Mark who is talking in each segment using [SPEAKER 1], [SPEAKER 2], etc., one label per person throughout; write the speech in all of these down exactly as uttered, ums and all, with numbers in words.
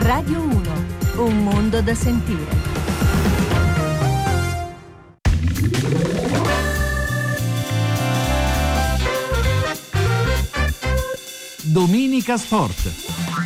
[SPEAKER 1] Radio uno, un mondo da sentire.
[SPEAKER 2] Domenica Sport.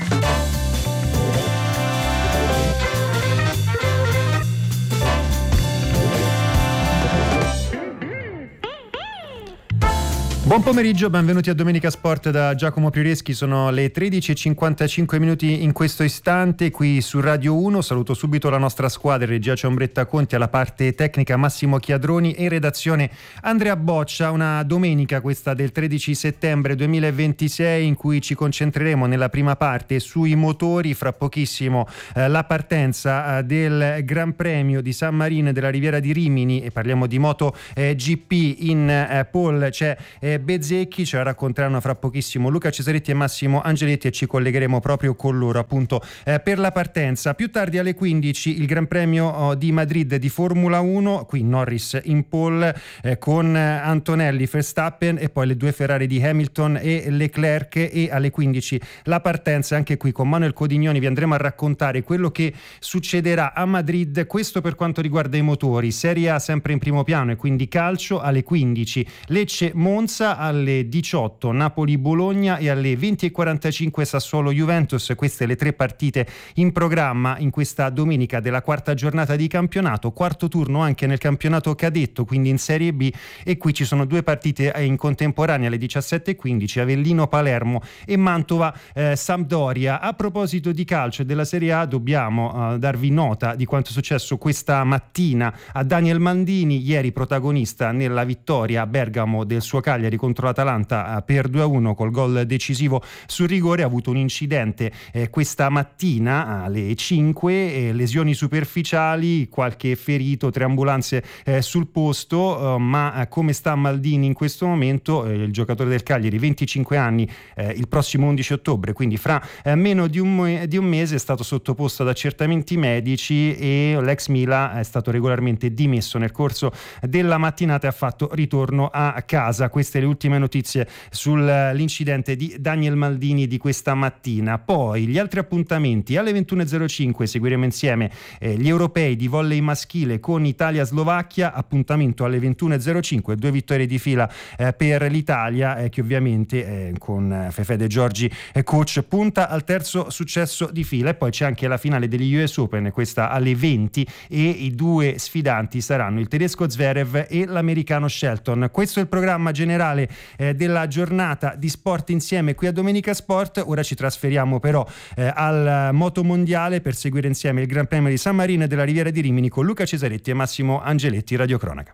[SPEAKER 3] Buon pomeriggio, benvenuti a Domenica Sport da Giacomo Prioreschi. Sono le tredici e cinquantacinque minuti in questo istante qui su Radio uno. Saluto subito la nostra squadra, in regia c'è Ombretta Conti, alla parte tecnica Massimo Chiadroni e in redazione Andrea Boccia. Una domenica questa del tredici settembre duemilaventisei in cui ci concentreremo nella prima parte sui motori. Fra pochissimo eh, la partenza eh, del Gran Premio di San Marino e della Riviera di Rimini, e parliamo di Moto eh, G P. In eh, pole c'è eh, Bezzecchi, ce la racconteranno fra pochissimo Luca Cesaretti e Massimo Angeletti e ci collegheremo proprio con loro appunto eh, per la partenza. Più tardi alle quindici il Gran Premio oh, di Madrid di Formula uno, qui Norris in pole eh, con Antonelli, Verstappen e poi le due Ferrari di Hamilton e Leclerc, e alle quindici la partenza anche qui con Manuel Codignoni. Vi andremo a raccontare quello che succederà a Madrid, questo per quanto riguarda i motori. Serie A sempre in primo piano e quindi calcio alle quindici, Lecce Monza, alle diciotto Napoli-Bologna e alle venti e quarantacinque Sassuolo-Juventus. Queste le tre partite in programma in questa domenica della quarta giornata di campionato, quarto turno anche nel campionato cadetto, quindi in Serie B, e qui ci sono due partite in contemporanea alle diciassette e quindici, Avellino-Palermo e Mantova-Sampdoria. A proposito di calcio e della Serie A, dobbiamo uh, darvi nota di quanto è successo questa mattina a Daniel Maldini, ieri protagonista nella vittoria a Bergamo del suo Cagliari contro l'Atalanta per due a uno col gol decisivo sul rigore. Ha avuto un incidente eh, questa mattina alle cinque, eh, lesioni superficiali, qualche ferito, tre ambulanze eh, sul posto, eh, ma eh, come sta Maldini in questo momento? Eh, il giocatore del Cagliari, venticinque anni, eh, il prossimo undici ottobre, quindi fra eh, meno di un, mo- di un mese, è stato sottoposto ad accertamenti medici e l'ex Mila è stato regolarmente dimesso nel corso della mattinata e ha fatto ritorno a casa. Queste le ultime notizie sull'incidente di Daniel Maldini di questa mattina. Poi gli altri appuntamenti: alle ventuno e zero cinque seguiremo insieme eh, gli europei di volley maschile con Italia-Slovacchia, appuntamento alle ventuno e zero cinque, due vittorie di fila eh, per l'Italia eh, che ovviamente eh, con Fefe De Giorgi eh, coach punta al terzo successo di fila. E poi c'è anche la finale degli U S Open, questa alle venti, e i due sfidanti saranno il tedesco Zverev e l'americano Shelton. Questo è il programma generale eh, della giornata di sport insieme qui a Domenica Sport. Ora ci trasferiamo però eh, al Moto Mondiale per seguire insieme il Gran Premio di San Marino e della Riviera di Rimini con Luca Cesaretti e Massimo Angeletti, Radio Cronaca.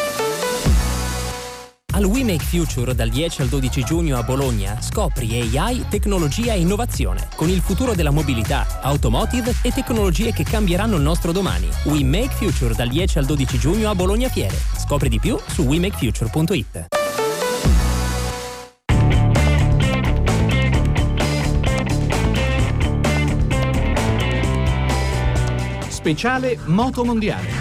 [SPEAKER 4] Al We Make Future dal dieci al dodici giugno a Bologna scopri A I, tecnologia e innovazione con il futuro della mobilità, automotive e tecnologie che cambieranno il nostro domani. We Make Future dal dieci al dodici giugno a Bologna Fiere. Scopri di più su we make future punto it.
[SPEAKER 2] Speciale Moto Mondiale.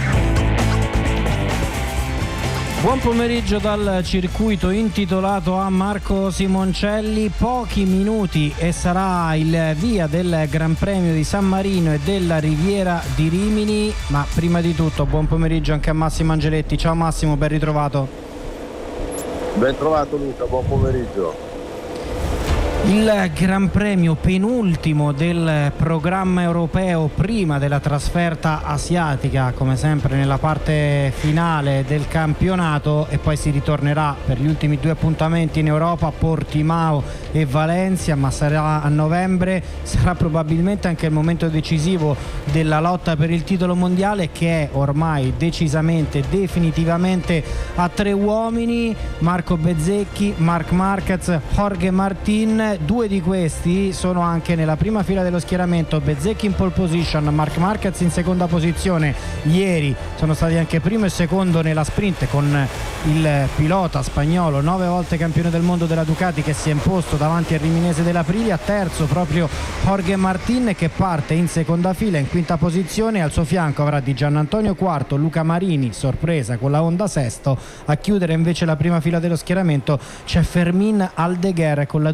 [SPEAKER 5] Buon pomeriggio dal circuito intitolato a Marco Simoncelli. Pochi minuti e sarà il via del Gran Premio di San Marino e della Riviera di Rimini. Ma prima di tutto buon pomeriggio anche a Massimo Angeletti. Ciao Massimo, ben ritrovato.
[SPEAKER 6] Ben trovato Luca, buon pomeriggio.
[SPEAKER 5] Il Gran Premio penultimo del programma europeo prima della trasferta asiatica, come sempre nella parte finale del campionato, e poi si ritornerà per gli ultimi due appuntamenti in Europa, Portimao e Valencia, ma sarà a novembre. Sarà probabilmente anche il momento decisivo della lotta per il titolo mondiale, che è ormai decisamente, definitivamente a tre uomini: Marco Bezzecchi, Marc Marquez, Jorge Martin. Due di questi sono anche nella prima fila dello schieramento, Bezzecchi in pole position, Marc Marquez in seconda posizione. Ieri sono stati anche primo e secondo nella sprint con il pilota spagnolo, nove volte campione del mondo della Ducati, che si è imposto davanti al riminese dell'Aprilia. Terzo proprio Jorge Martin, che parte in seconda fila in quinta posizione. Al suo fianco avrà Di Giannantonio quarto, Luca Marini sorpresa con la Honda sesto. A chiudere invece la prima fila dello schieramento c'è Fermín Aldeguer con la Ducati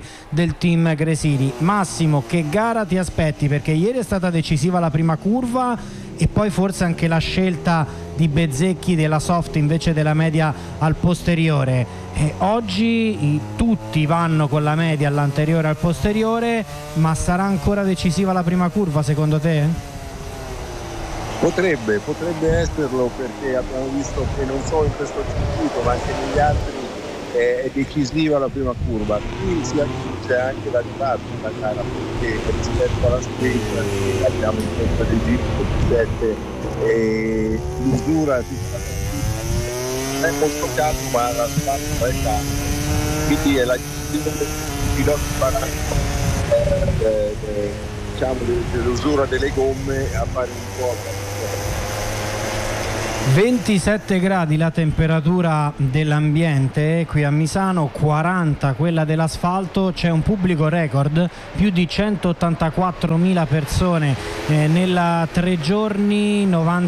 [SPEAKER 5] del team Gresini. Massimo, che gara ti aspetti? Perché ieri è stata decisiva la prima curva e poi forse anche la scelta di Bezzecchi della soft invece della media al posteriore. E oggi i, tutti vanno con la media all'anteriore al posteriore, ma sarà ancora decisiva la prima curva secondo te?
[SPEAKER 6] Potrebbe, potrebbe esserlo, perché abbiamo visto che non solo in questo circuito ma anche negli altri è decisiva la prima curva. Qui si aggiunge anche la riparto della gara, perché rispetto alla sprint che abbiamo in testa del giro ventisette e l'usura non è molto caldo, ma la spazio è caldo, quindi è la gestione del pilota baranco, eh, eh, eh, diciamo dell'usura delle gomme a fare un po'.
[SPEAKER 5] ventisette gradi la temperatura dell'ambiente qui a Misano, quaranta quella dell'asfalto, c'è un pubblico record, più di centottantaquattromila persone eh, nella tre giorni,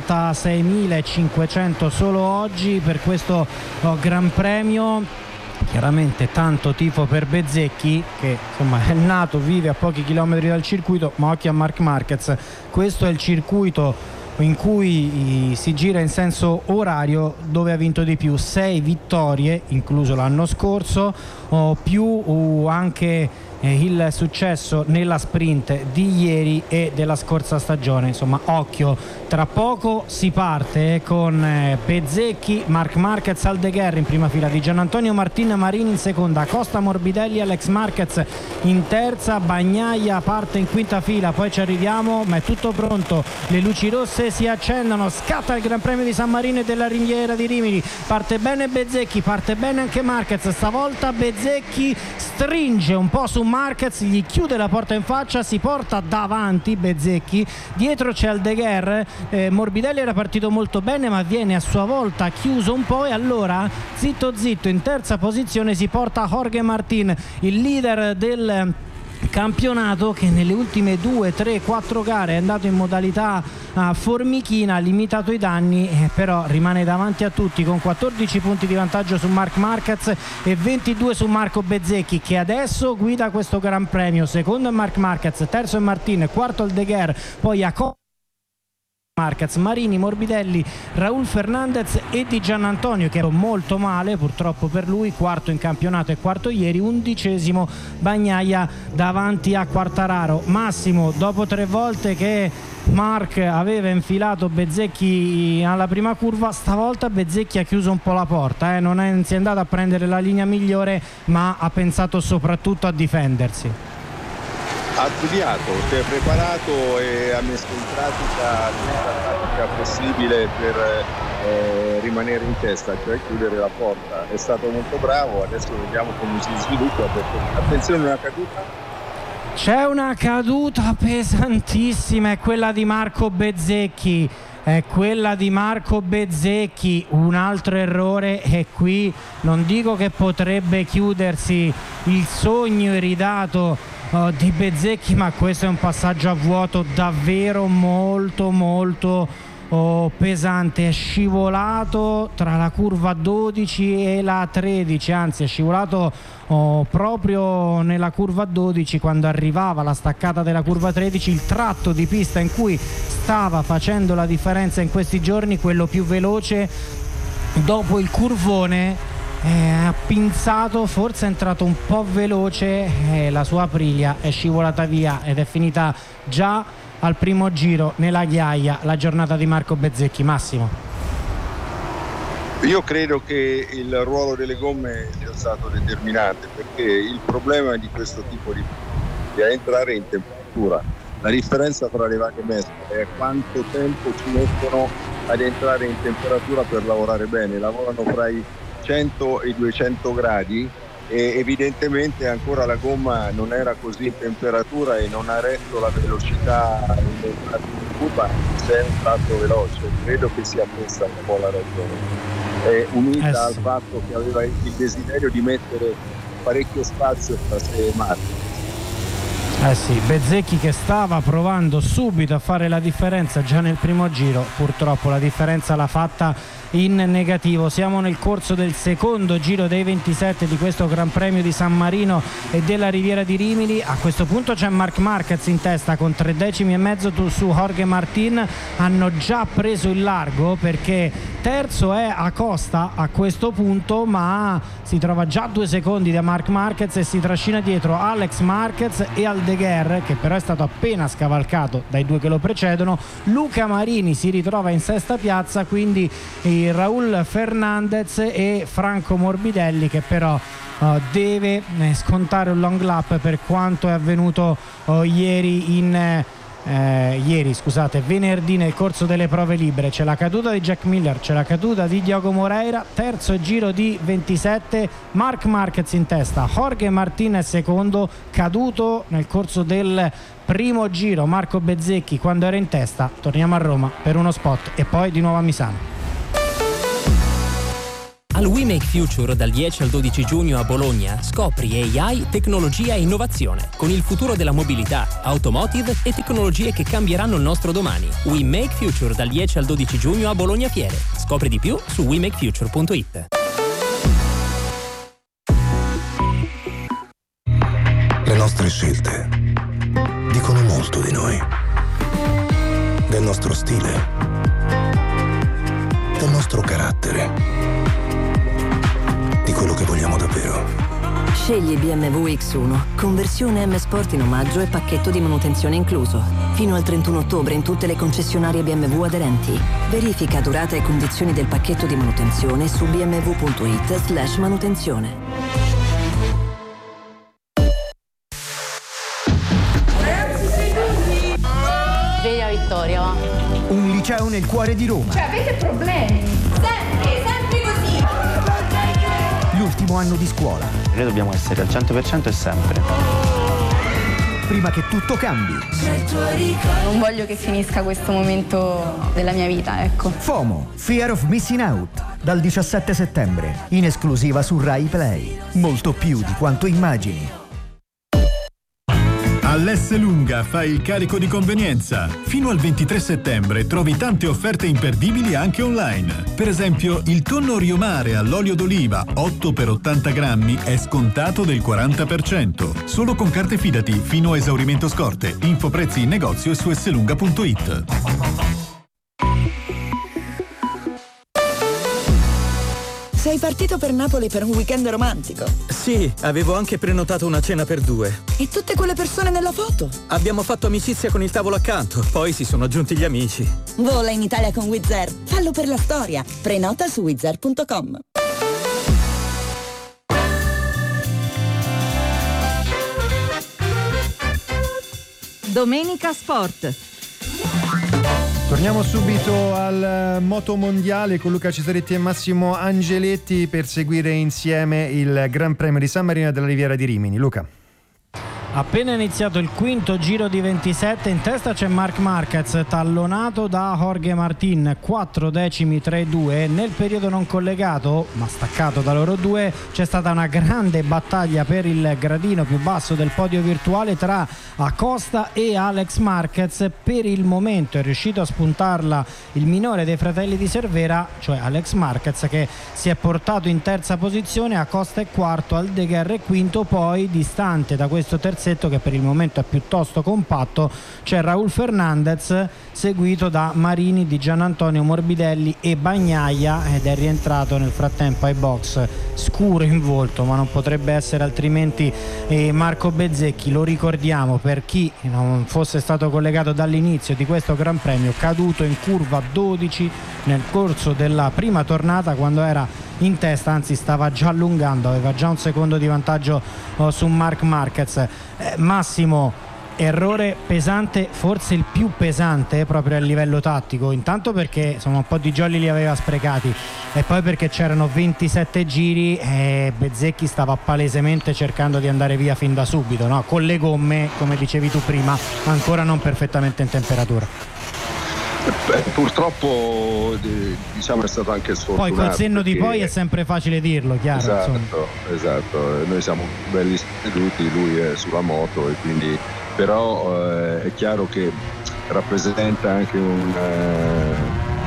[SPEAKER 5] novantaseimilacinquecento solo oggi per questo oh, Gran Premio. Chiaramente tanto tifo per Bezzecchi, che insomma è nato, vive a pochi chilometri dal circuito, ma occhio a Marc Marquez, questo è il circuito in cui si gira in senso orario, dove ha vinto di più, sei vittorie incluso l'anno scorso, o più anche il successo nella sprint di ieri e della scorsa stagione. Insomma, occhio, tra poco si parte con Bezzecchi, Marc Marquez, Aldeguer in prima fila, di Gianantonio Martin Marini in seconda, Costa Morbidelli, Alex Marquez in terza, Bagnaia parte in quinta fila, poi ci arriviamo, ma è tutto pronto, le luci rosse si accendono, scatta il Gran Premio di San Marino e della Riviera di Rimini, parte bene Bezzecchi, parte bene anche Marquez, stavolta Bezzecchi stringe un po' su Marquez, gli chiude la porta in faccia, si porta davanti Bezzecchi, dietro c'è Aldeguer, eh, Morbidelli era partito molto bene ma viene a sua volta chiuso un po', e allora zitto zitto in terza posizione si porta Jorge Martin, il leader del campionato, che nelle ultime due, tre, quattro gare è andato in modalità uh, formichina, ha limitato i danni, eh, però rimane davanti a tutti con quattordici punti di vantaggio su Marc Marquez e ventidue su Marco Bezzecchi, che adesso guida questo Gran Premio. Secondo è Marc Marquez, terzo è Martin, quarto Aldeguer, poi Jacob Marquez, Marini, Morbidelli, Raul Fernandez e Di Giannantonio, che era molto male purtroppo per lui, quarto in campionato e quarto ieri, undicesimo Bagnaia davanti a Quartararo. Massimo, dopo tre volte che Marc aveva infilato Bezzecchi alla prima curva, stavolta Bezzecchi ha chiuso un po' la porta, eh? non è, si è andato a prendere la linea migliore, ma ha pensato soprattutto a difendersi.
[SPEAKER 6] Ha studiato, si è preparato e ha messo in pratica tutta la pratica possibile per eh, rimanere in testa, cioè chiudere la porta. È stato molto bravo, adesso vediamo come si sviluppa, perché attenzione, una caduta.
[SPEAKER 5] C'è una caduta pesantissima, è quella di Marco Bezzecchi. È quella di Marco Bezzecchi, un altro errore, e qui non dico che potrebbe chiudersi il sogno iridato uh, di Bezzecchi, ma questo è un passaggio a vuoto davvero molto molto oh, pesante. È scivolato tra la curva dodici e la tredici, anzi è scivolato oh, proprio nella curva dodici, quando arrivava la staccata della curva tredici, il tratto di pista in cui stava facendo la differenza in questi giorni, quello più veloce. Dopo il curvone eh, ha pinzato, forse è entrato un po' veloce, eh, la sua Aprilia è scivolata via ed è finita già al primo giro nella ghiaia la giornata di Marco Bezzecchi. Massimo,
[SPEAKER 6] io credo che il ruolo delle gomme sia stato determinante, perché il problema di questo tipo di è entrare in temperatura. La differenza tra le varie mescole è quanto tempo ci mettono ad entrare in temperatura per lavorare bene. Lavorano fra i cento e i duecento gradi e evidentemente ancora la gomma non era così in temperatura e non ha retto la velocità in curva, se è un tratto veloce. Credo che sia questa un po' la ragione, è unita
[SPEAKER 5] eh sì.
[SPEAKER 6] al fatto che aveva il desiderio di mettere parecchio spazio tra sé e Marco.
[SPEAKER 5] Eh sì, Bezzecchi che stava provando subito a fare la differenza già nel primo giro, purtroppo la differenza l'ha fatta in negativo. Siamo nel corso del secondo giro dei ventisette di questo Gran Premio di San Marino e della Riviera di Rimini. A questo punto c'è Marc Marquez in testa con tre decimi e mezzo su Jorge Martin. Hanno già preso il largo perché terzo è Acosta a questo punto, ma si trova già a due secondi da Marc Marquez e si trascina dietro Alex Marquez e Aldeguer, che però è stato appena scavalcato dai due che lo precedono. Luca Marini si ritrova in sesta piazza, quindi il Raul Fernandez e Franco Morbidelli, che però Uh, deve eh, scontare un long lap per quanto è avvenuto uh, ieri in eh, ieri scusate venerdì nel corso delle prove libere. C'è la caduta di Jack Miller, c'è la caduta di Diogo Moreira. Terzo giro di ventisette, Marc Marquez in testa, Jorge Martinez secondo, caduto nel corso del primo giro Marco Bezzecchi quando era in testa. Torniamo a Roma per uno spot e poi di nuovo a Misano.
[SPEAKER 4] Al We Make Future dal dieci al dodici giugno a Bologna scopri A I, tecnologia e innovazione con il futuro della mobilità, automotive e tecnologie che cambieranno il nostro domani. We Make Future dal dieci al dodici giugno a Bologna Fiere. Scopri di più su we make future punto it.
[SPEAKER 7] Le nostre scelte dicono molto di noi, del nostro stile, del nostro carattere, di quello che vogliamo davvero.
[SPEAKER 8] Scegli B M W X uno, conversione M Sport in omaggio e pacchetto di manutenzione incluso. Fino al trentuno ottobre in tutte le concessionarie B M W aderenti. Verifica durata e condizioni del pacchetto di manutenzione su bmw punto it slash manutenzione.
[SPEAKER 9] Sveglia Vittoria, va.
[SPEAKER 10] Un liceo nel cuore di Roma.
[SPEAKER 9] Cioè, avete problemi? Sempre, sempre così.
[SPEAKER 10] L'ultimo anno di scuola.
[SPEAKER 11] Noi dobbiamo essere al cento per cento e sempre.
[SPEAKER 10] Prima che tutto cambi.
[SPEAKER 9] Non voglio che finisca questo momento della mia vita, ecco.
[SPEAKER 10] FOMO, Fear of Missing Out, dal diciassette settembre, in esclusiva su Rai Play. Molto più di quanto immagini.
[SPEAKER 12] All'S Lunga fai il carico di convenienza. Fino al ventitré settembre trovi tante offerte imperdibili anche online. Per esempio, il tonno Riomare all'olio d'oliva otto per ottanta grammi è scontato del quaranta per cento. Solo con carte Fidati fino a esaurimento scorte. Info prezzi in negozio e su s lunga punto it.
[SPEAKER 13] Sei partito per Napoli per un weekend romantico?
[SPEAKER 14] Sì, avevo anche prenotato una cena per due.
[SPEAKER 13] E tutte quelle persone nella foto?
[SPEAKER 14] Abbiamo fatto amicizia con il tavolo accanto, poi si sono aggiunti gli amici.
[SPEAKER 13] Vola in Italia con Wizz Air. Fallo per la storia. Prenota su wizz air punto com.
[SPEAKER 1] Domenica Sport.
[SPEAKER 3] Torniamo subito al motomondiale con Luca Cesaretti e Massimo Angeletti per seguire insieme il Gran Premio di San Marino della Riviera di Rimini. Luca.
[SPEAKER 5] Appena iniziato il quinto giro di ventisette, in testa c'è Marc Marquez, tallonato da Jorge Martin, quattro decimi tre due. Nel periodo non collegato, ma staccato da loro due, c'è stata una grande battaglia per il gradino più basso del podio virtuale tra Acosta e Alex Marquez. Per il momento è riuscito a spuntarla il minore dei fratelli di Cervera, cioè Alex Marquez, che si è portato in terza posizione. Acosta è quarto, Aldeguer è quinto, poi distante da questo terzo che per il momento è piuttosto compatto c'è Raul Fernandez, seguito da Marini, di Gianantonio Morbidelli e Bagnaia, ed è rientrato nel frattempo ai box scuro in volto, ma non potrebbe essere altrimenti, eh, Marco Bezzecchi. Lo ricordiamo per chi non fosse stato collegato dall'inizio di questo Gran Premio, caduto in curva dodici nel corso della prima tornata quando era in testa, anzi stava già allungando, aveva già un secondo di vantaggio oh, su Marc Marquez. eh, Massimo, errore pesante, forse il più pesante eh, proprio a livello tattico, intanto perché insomma un po' di jolly li aveva sprecati e poi perché c'erano ventisette giri e Bezzecchi stava palesemente cercando di andare via fin da subito, no? Con le gomme, come dicevi tu prima, ancora non perfettamente in temperatura.
[SPEAKER 6] Beh, purtroppo diciamo è stato anche sfortunato.
[SPEAKER 5] Poi col senno
[SPEAKER 6] perché...
[SPEAKER 5] di poi è sempre facile dirlo, chiaro.
[SPEAKER 6] Esatto,
[SPEAKER 5] insomma.
[SPEAKER 6] esatto. Noi siamo belli seduti, lui è sulla moto e quindi però eh, è chiaro che rappresenta anche un, eh,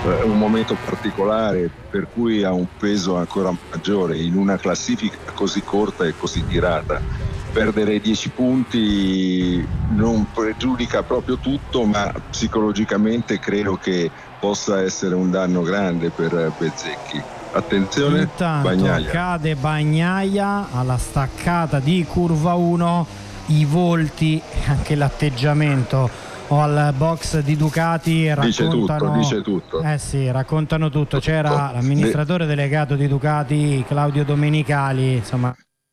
[SPEAKER 6] eh, un momento particolare per cui ha un peso ancora maggiore in una classifica così corta e così tirata. Perdere dieci punti non pregiudica proprio tutto, ma psicologicamente credo che possa essere un danno grande per Bezzecchi. Attenzione,
[SPEAKER 5] intanto
[SPEAKER 6] Bagnaia.
[SPEAKER 5] Cade Bagnaia alla staccata di curva uno, i volti e anche l'atteggiamento o al box di Ducati raccontano,
[SPEAKER 6] dice tutto, dice tutto.
[SPEAKER 5] Eh sì, raccontano tutto. C'era l'amministratore delegato di Ducati, Claudio Domenicali, insomma,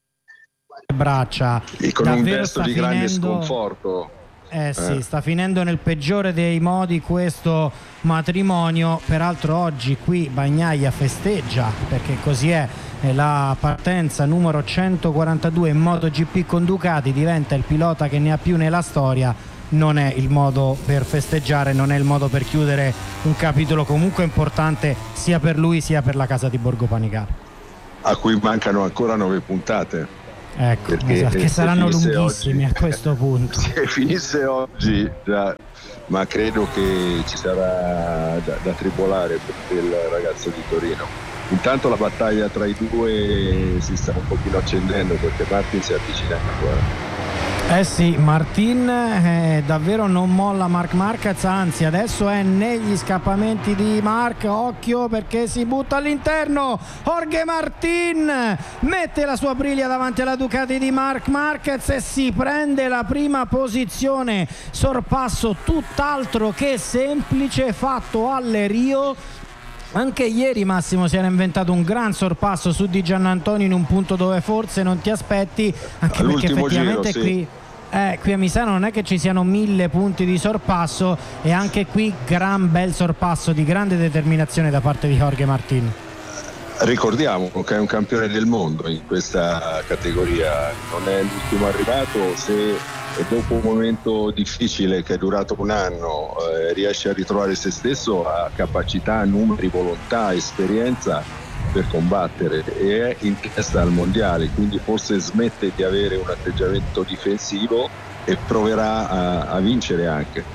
[SPEAKER 5] braccia
[SPEAKER 6] e con
[SPEAKER 5] davvero
[SPEAKER 6] un gesto
[SPEAKER 5] sta
[SPEAKER 6] di grande
[SPEAKER 5] finendo...
[SPEAKER 6] sconforto.
[SPEAKER 5] Eh sì,
[SPEAKER 6] eh.
[SPEAKER 5] sta finendo nel peggiore dei modi questo matrimonio. Peraltro oggi qui Bagnaia festeggia, perché così è, la partenza numero centoquarantadue in MotoGP con Ducati, diventa il pilota che ne ha più nella storia. Non è il modo per festeggiare, non è il modo per chiudere un capitolo comunque importante sia per lui sia per la casa di Borgo Panigale,
[SPEAKER 6] a cui mancano ancora nove puntate.
[SPEAKER 5] Ecco,
[SPEAKER 6] perché
[SPEAKER 5] esatto, che saranno lunghissimi
[SPEAKER 6] oggi,
[SPEAKER 5] a questo punto.
[SPEAKER 6] Se finisse oggi già, ma credo che ci sarà da, da tribolare per il ragazzo di Torino. Intanto la battaglia tra i due si sta un pochino accendendo, perché Martin si avvicina ancora.
[SPEAKER 5] Eh sì, Martin eh, davvero non molla Marc Marquez, anzi adesso è negli scappamenti di Marc, occhio perché si butta all'interno. Jorge Martin mette la sua briglia davanti alla Ducati di Marc Marquez e si prende la prima posizione, sorpasso tutt'altro che semplice fatto alle Rio. Anche ieri Massimo si era inventato un gran sorpasso su Di Giannantonio in un punto dove forse non ti aspetti, anche perché effettivamente
[SPEAKER 6] giro, sì.
[SPEAKER 5] qui, eh, qui a Misano non è che ci siano mille punti di sorpasso, e anche qui gran bel sorpasso di grande determinazione da parte di Jorge Martin.
[SPEAKER 6] Ricordiamo che è un campione del mondo in questa categoria, non è l'ultimo arrivato. Se dopo un momento difficile che è durato un anno eh, riesce a ritrovare se stesso, ha capacità, numeri, volontà, esperienza per combattere, e è in testa al mondiale, quindi forse smette di avere un atteggiamento difensivo e proverà a, a vincere anche.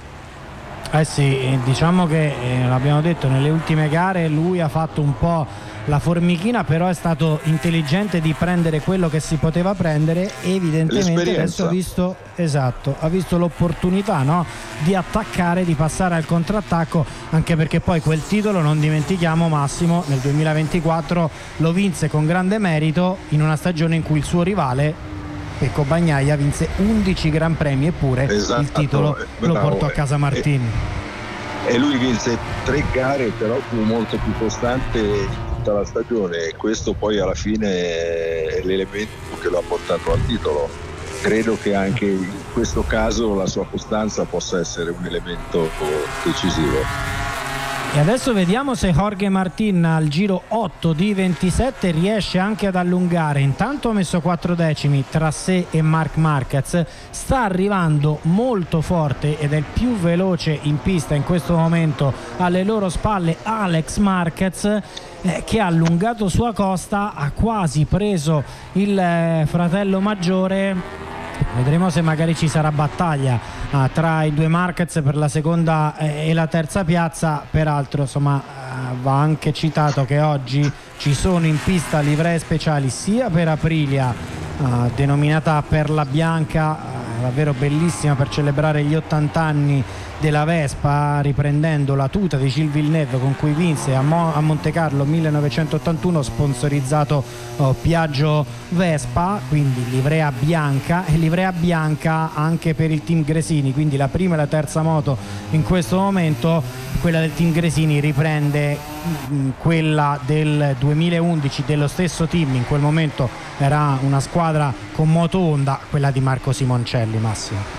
[SPEAKER 5] Eh sì, diciamo che eh, l'abbiamo detto, nelle ultime gare lui ha fatto un po' la formichina, però è stato intelligente di prendere quello che si poteva prendere. Evidentemente adesso ha visto, esatto, ha visto l'opportunità, no, di attaccare, di passare al contrattacco, anche perché poi quel titolo, non dimentichiamo Massimo, nel duemilaventiquattro lo vinse con grande merito in una stagione in cui il suo rivale Pecco Bagnaia vinse undici gran premi, eppure
[SPEAKER 6] esatto,
[SPEAKER 5] il titolo lo portò a casa Martin.
[SPEAKER 6] E, e lui vinse tre gare, però fu molto più costante in tutta la stagione, e questo poi alla fine è l'elemento che lo ha portato al titolo. Credo che anche in questo caso la sua costanza possa essere un elemento decisivo.
[SPEAKER 5] E adesso vediamo se Jorge Martin al giro otto di ventisette riesce anche ad allungare. Intanto ha messo quattro decimi tra sé e Marc Marquez, sta arrivando molto forte ed è il più veloce in pista in questo momento alle loro spalle Alex Marquez, eh, che ha allungato sua costa, ha quasi preso il eh, fratello maggiore. Vedremo se magari ci sarà battaglia ah, tra i due Marquez per la seconda eh, e la terza piazza. Peraltro insomma eh, va anche citato che oggi ci sono in pista livree speciali sia per Aprilia, eh, denominata Perla Bianca, eh, davvero bellissima, per celebrare gli ottanta anni della Vespa, riprendendo la tuta di Gilles Villeneuve con cui vinse a, Mo- a Monte Carlo millenovecentottantuno, sponsorizzato oh, Piaggio Vespa, quindi livrea bianca, e livrea bianca anche per il team Gresini, quindi la prima e la terza moto in questo momento. Quella del team Gresini riprende mh, quella del duemilaundici dello stesso team, in quel momento era una squadra con moto Honda, quella di Marco Simoncelli. Massimo.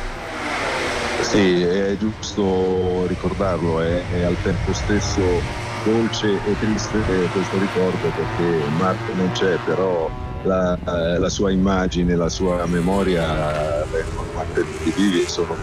[SPEAKER 6] Sì, è giusto ricordarlo, è, è al tempo stesso dolce e triste questo ricordo, perché Marco non c'è, però la, la sua immagine, la sua memoria vengono mantenuti vivi e sono.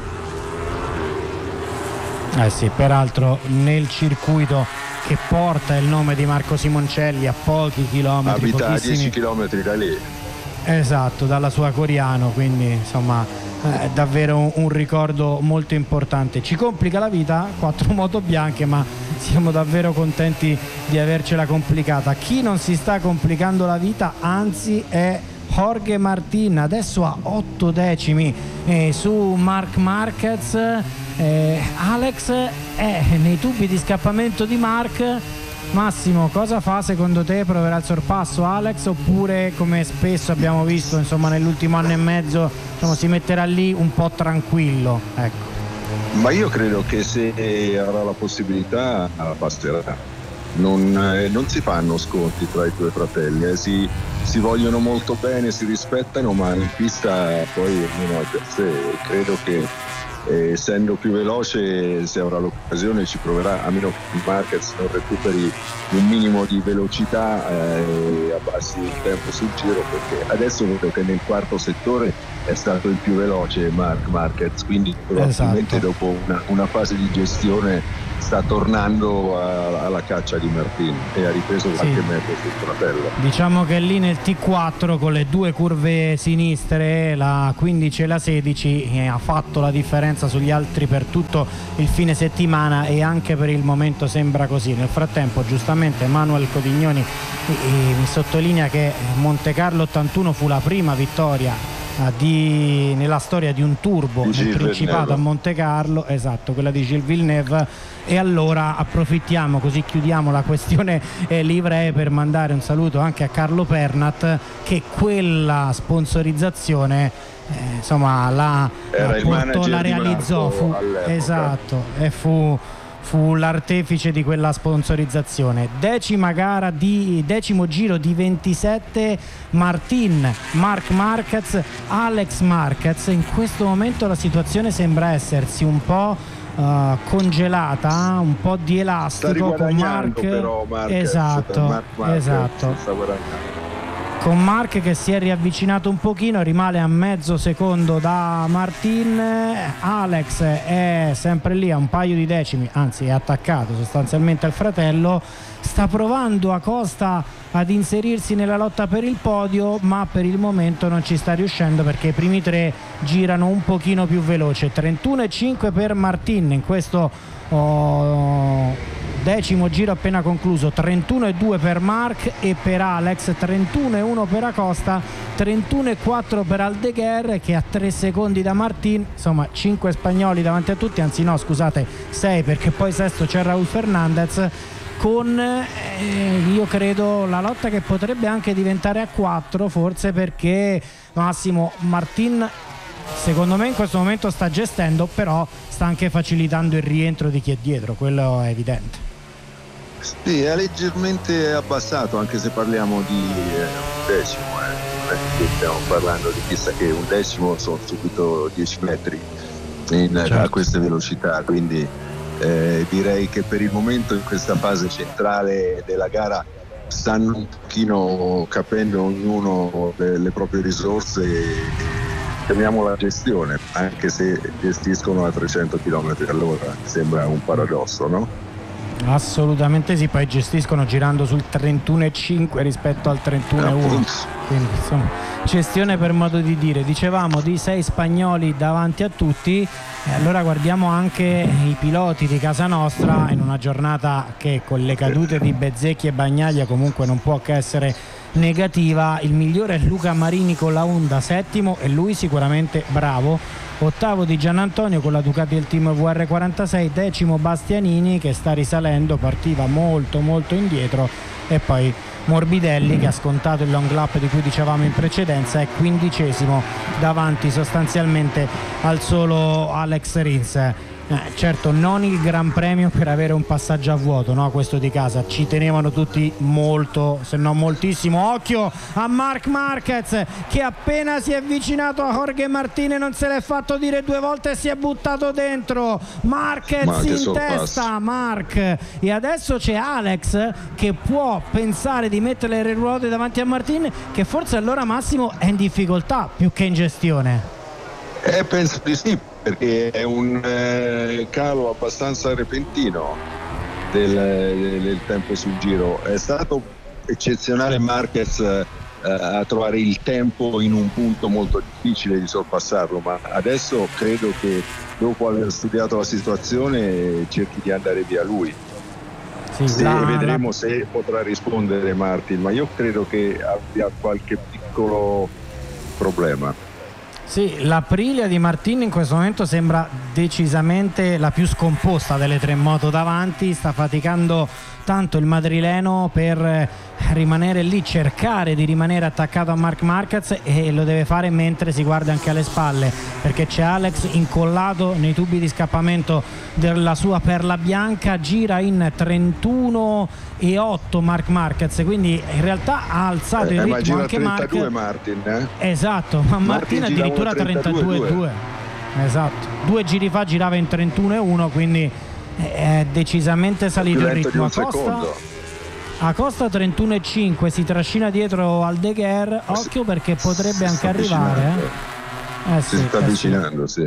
[SPEAKER 5] Eh sì, peraltro nel circuito che porta il nome di Marco Simoncelli, a pochi chilometri,
[SPEAKER 6] abita a
[SPEAKER 5] pochissimi...
[SPEAKER 6] dieci chilometri da lì.
[SPEAKER 5] Esatto, dalla sua Coriano, quindi insomma è davvero un, un ricordo molto importante. Ci complica la vita, quattro moto bianche, ma siamo davvero contenti di avercela complicata. Chi non si sta complicando la vita, anzi, è Jorge Martin, adesso a otto decimi eh, su Marc Marquez. eh, Alex è nei tubi di scappamento di Marc. Massimo, cosa fa secondo te? Proverà il sorpasso Alex, oppure, come spesso abbiamo visto insomma nell'ultimo anno e mezzo, diciamo, si metterà lì un po' tranquillo? Ecco.
[SPEAKER 6] Ma io credo che se avrà la possibilità passerà. Non, eh, non si fanno sconti tra i due fratelli, eh. si, si vogliono molto bene, si rispettano, ma in pista poi ognuno è per sé. Credo che Eh, essendo più veloce, se avrà l'occasione ci proverà, a meno che Marquez non recuperi un minimo di velocità eh, e abbassi il tempo sul giro, perché adesso vedo che nel quarto settore è stato il più veloce Marc Marquez, quindi probabilmente esatto. dopo una, una fase di gestione sta tornando a, alla caccia di Martin e ha ripreso qualche sì. metro sul fratello.
[SPEAKER 5] Diciamo che lì nel T quattro con le due curve sinistre, la quindici e la sedici, eh, ha fatto la differenza sugli altri per tutto il fine settimana, e anche per il momento sembra così. Nel frattempo giustamente Manuel Codignoni eh, mi sottolinea che Montecarlo ottantuno fu la prima vittoria Di, nella storia di un turbo
[SPEAKER 6] di
[SPEAKER 5] nel Principato a Monte Carlo, esatto, quella di Gilles Villeneuve. E allora approfittiamo, così chiudiamo la questione eh, livree, per mandare un saluto anche a Carlo Pernat, che quella sponsorizzazione eh, insomma la,
[SPEAKER 6] Era
[SPEAKER 5] appunto, la realizzò, fu, esatto, e fu fu l'artefice di quella sponsorizzazione. Decima gara di decimo giro di ventisette, Martin, Marc Marquez, Alex Marquez. In questo momento la situazione sembra essersi un po' uh, congelata, un po' di elastico con Marc,
[SPEAKER 6] però, Marquez,
[SPEAKER 5] esatto,
[SPEAKER 6] Marc Marquez
[SPEAKER 5] esatto.
[SPEAKER 6] Sta
[SPEAKER 5] con Marc che si è riavvicinato un pochino, rimane a mezzo secondo da Martin. Alex è sempre lì a un paio di decimi, anzi è attaccato sostanzialmente al fratello. Sta provando a Costa ad inserirsi nella lotta per il podio, ma per il momento non ci sta riuscendo, perché i primi tre girano un pochino più veloce. trentuno e cinque per Martin in questo oh, decimo giro appena concluso, trentuno e due per Marc e per Alex, trentuno e uno per Acosta, trentuno e quattro per Aldeguer, che a tre secondi da Martin. Insomma, cinque spagnoli davanti a tutti, anzi no, scusate, sei, perché poi sesto c'è Raúl Fernández, con eh, io credo la lotta che potrebbe anche diventare a quattro, forse, perché Massimo Martin secondo me in questo momento sta gestendo, però sta anche facilitando il rientro di chi è dietro, quello è evidente.
[SPEAKER 6] Sì, è leggermente abbassato, anche se parliamo di eh, un decimo, eh. non è che stiamo parlando di chissà che, un decimo sono subito dieci metri in, certo. a queste velocità, quindi eh, direi che per il momento in questa fase centrale della gara stanno un pochino capendo ognuno le, le proprie risorse e chiamiamola gestione, anche se gestiscono a trecento chilometri all'ora, sembra un paradosso, no?
[SPEAKER 5] Assolutamente sì, poi gestiscono girando sul trentuno e cinque rispetto al trentuno e uno, quindi insomma gestione per modo di dire. Dicevamo di sei spagnoli davanti a tutti, e allora guardiamo anche i piloti di casa nostra in una giornata che con le cadute di Bezzecchi e Bagnaia comunque non può che essere negativa. Il migliore è Luca Marini con la Honda, settimo, e lui sicuramente bravo. Ottavo di Gianantonio con la Ducati del team V R quarantasei, decimo Bastianini che sta risalendo, partiva molto molto indietro, e poi Morbidelli che ha scontato il long lap di cui dicevamo in precedenza, è quindicesimo davanti sostanzialmente al solo Alex Rins. Eh, certo, non il Gran Premio per avere un passaggio a vuoto, no? Questo di casa, ci tenevano tutti molto, se non moltissimo. Occhio a Marc Marquez che appena si è avvicinato a Jorge Martin non se l'è fatto dire due volte e si è buttato dentro. Marquez Ma in testa, Marc, e adesso c'è Alex che può pensare di mettere le ruote davanti a Martin, che forse allora Massimo è in difficoltà più che in gestione.
[SPEAKER 6] Eh, penso di sì, perché è un eh, calo abbastanza repentino del, del tempo sul giro. È stato eccezionale Marquez eh, a trovare il tempo in un punto molto difficile di sorpassarlo, ma adesso credo che dopo aver studiato la situazione cerchi di andare via lui.
[SPEAKER 5] Sì,
[SPEAKER 6] sì,
[SPEAKER 5] la,
[SPEAKER 6] vedremo
[SPEAKER 5] la...
[SPEAKER 6] se potrà rispondere Martin, ma io credo che abbia qualche piccolo problema.
[SPEAKER 5] Sì, l'Aprilia di Martin in questo momento sembra decisamente la più scomposta delle tre moto davanti, sta faticando tanto il madrileno per rimanere lì, cercare di rimanere attaccato a Marc Marquez, e lo deve fare mentre si guarda anche alle spalle, perché c'è Alex incollato nei tubi di scappamento della sua perla bianca, gira in trentuno e otto Marc Marquez, quindi in realtà ha alzato
[SPEAKER 6] eh,
[SPEAKER 5] il ritmo
[SPEAKER 6] ma gira
[SPEAKER 5] anche
[SPEAKER 6] trentadue
[SPEAKER 5] Marc.
[SPEAKER 6] Martin, eh?
[SPEAKER 5] Esatto, ma
[SPEAKER 6] Martin
[SPEAKER 5] Martin addirittura trentadue e due. Esatto, due giri fa girava in trentuno e uno, quindi è decisamente salito il ritmo. Acosta, Acosta trentuno e cinque, si trascina dietro Aldeguer, occhio perché potrebbe anche arrivare. Eh? Eh
[SPEAKER 6] Si
[SPEAKER 5] sì,
[SPEAKER 6] sta
[SPEAKER 5] eh
[SPEAKER 6] avvicinando,
[SPEAKER 5] sì.
[SPEAKER 6] sì.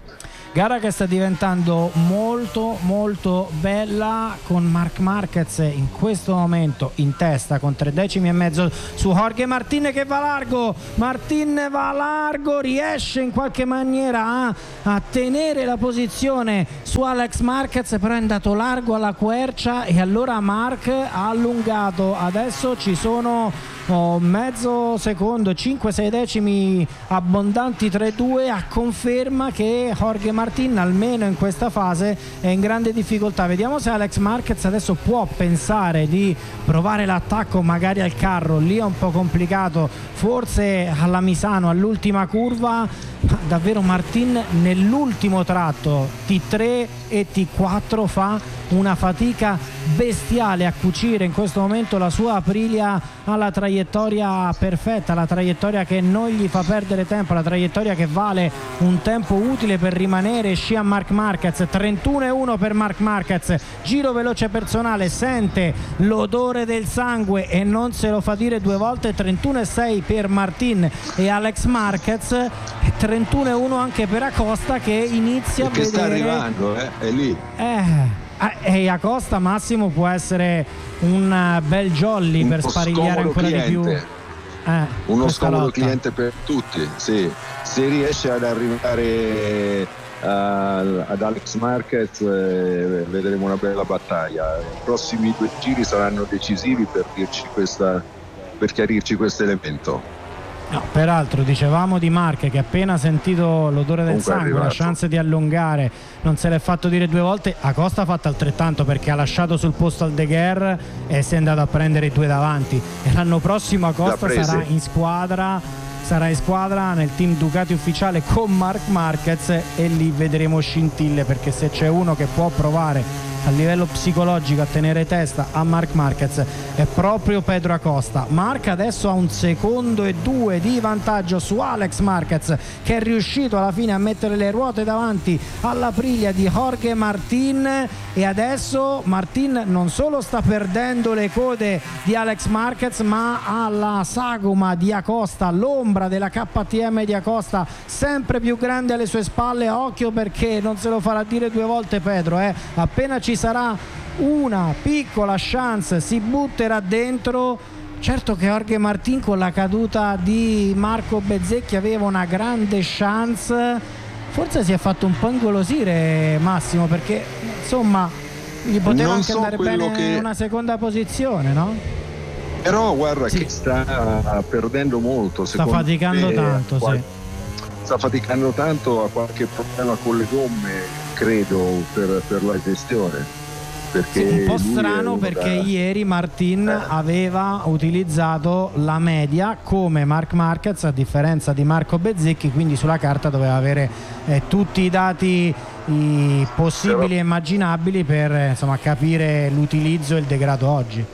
[SPEAKER 5] Gara che sta diventando molto molto bella, con Marc Marquez in questo momento in testa con tre decimi e mezzo su Jorge Martin che va largo. Martin va largo, riesce in qualche maniera a, a tenere la posizione su Alex Marquez, però è andato largo alla quercia e allora Marc ha allungato. Adesso ci sono oh, mezzo secondo, cinque sei decimi abbondanti tre due, a conferma che Jorge Martin almeno in questa fase è in grande difficoltà. Vediamo se Alex Marquez adesso può pensare di provare l'attacco magari al carro, lì è un po' complicato, forse alla Misano all'ultima curva. Davvero Martin nell'ultimo tratto T tre e T quattro fa una fatica bestiale a cucire in questo momento la sua Aprilia alla traiettoria perfetta, la traiettoria che non gli fa perdere tempo, la traiettoria che vale un tempo utile per rimanere scia Marc Marquez. trentuno e uno per Marc Marquez, giro veloce personale, sente l'odore del sangue e non se lo fa dire due volte. trentuno e sei per Martin e Alex Marquez, e trentuno e uno anche per Acosta che inizia
[SPEAKER 6] che
[SPEAKER 5] a vedere
[SPEAKER 6] sta arrivando, eh? È lì.
[SPEAKER 5] eh e Acosta Massimo può essere un bel jolly
[SPEAKER 6] un
[SPEAKER 5] per sparigliare ancora
[SPEAKER 6] cliente.
[SPEAKER 5] di più eh,
[SPEAKER 6] uno scomodo
[SPEAKER 5] lotta.
[SPEAKER 6] cliente per tutti, sì. Se riesce ad arrivare uh, ad Alex Marquez eh, vedremo una bella battaglia. I prossimi due giri saranno decisivi per dirci questa, per chiarirci questo elemento.
[SPEAKER 5] No, peraltro dicevamo di Marc che appena sentito l'odore del
[SPEAKER 6] Comunque
[SPEAKER 5] sangue, la chance di allungare, non se l'è fatto dire due volte. Acosta ha fatto altrettanto, perché ha lasciato sul posto Aldeguer e si è andato a prendere i due davanti, e l'anno prossimo Acosta sarà in squadra sarà in squadra nel team Ducati ufficiale con Marc Marquez, e lì vedremo scintille, perché se c'è uno che può provare a livello psicologico a tenere testa a Marc Marquez è proprio Pedro Acosta. Marc adesso ha un secondo e due di vantaggio su Alex Marquez, che è riuscito alla fine a mettere le ruote davanti all'Aprilia di Jorge Martin, e adesso Martin non solo sta perdendo le code di Alex Marquez, ma ha la sagoma di Acosta, l'ombra della K T M di Acosta sempre più grande alle sue spalle. Occhio, perché non se lo farà dire due volte Pedro, eh. appena ci sarà una piccola chance si butterà dentro. Certo che Jorge Martin con la caduta di Marco Bezzecchi aveva una grande chance, forse si è fatto un po' ingolosire Massimo, perché insomma gli poteva
[SPEAKER 6] non
[SPEAKER 5] anche
[SPEAKER 6] so
[SPEAKER 5] andare bene
[SPEAKER 6] che...
[SPEAKER 5] una seconda posizione, no?
[SPEAKER 6] Però guarda
[SPEAKER 5] sì.
[SPEAKER 6] che sta perdendo molto,
[SPEAKER 5] sta faticando
[SPEAKER 6] me,
[SPEAKER 5] tanto
[SPEAKER 6] qual...
[SPEAKER 5] sì.
[SPEAKER 6] sta faticando tanto, ha qualche problema con le gomme credo per, per la gestione, perché
[SPEAKER 5] sì, un po' strano, perché da... ieri Martin eh. aveva utilizzato la media come Marc Marquez, a differenza di Marco Bezzecchi, quindi sulla carta doveva avere eh, tutti i dati i possibili Però... e immaginabili per eh, insomma capire l'utilizzo e il degrado oggi.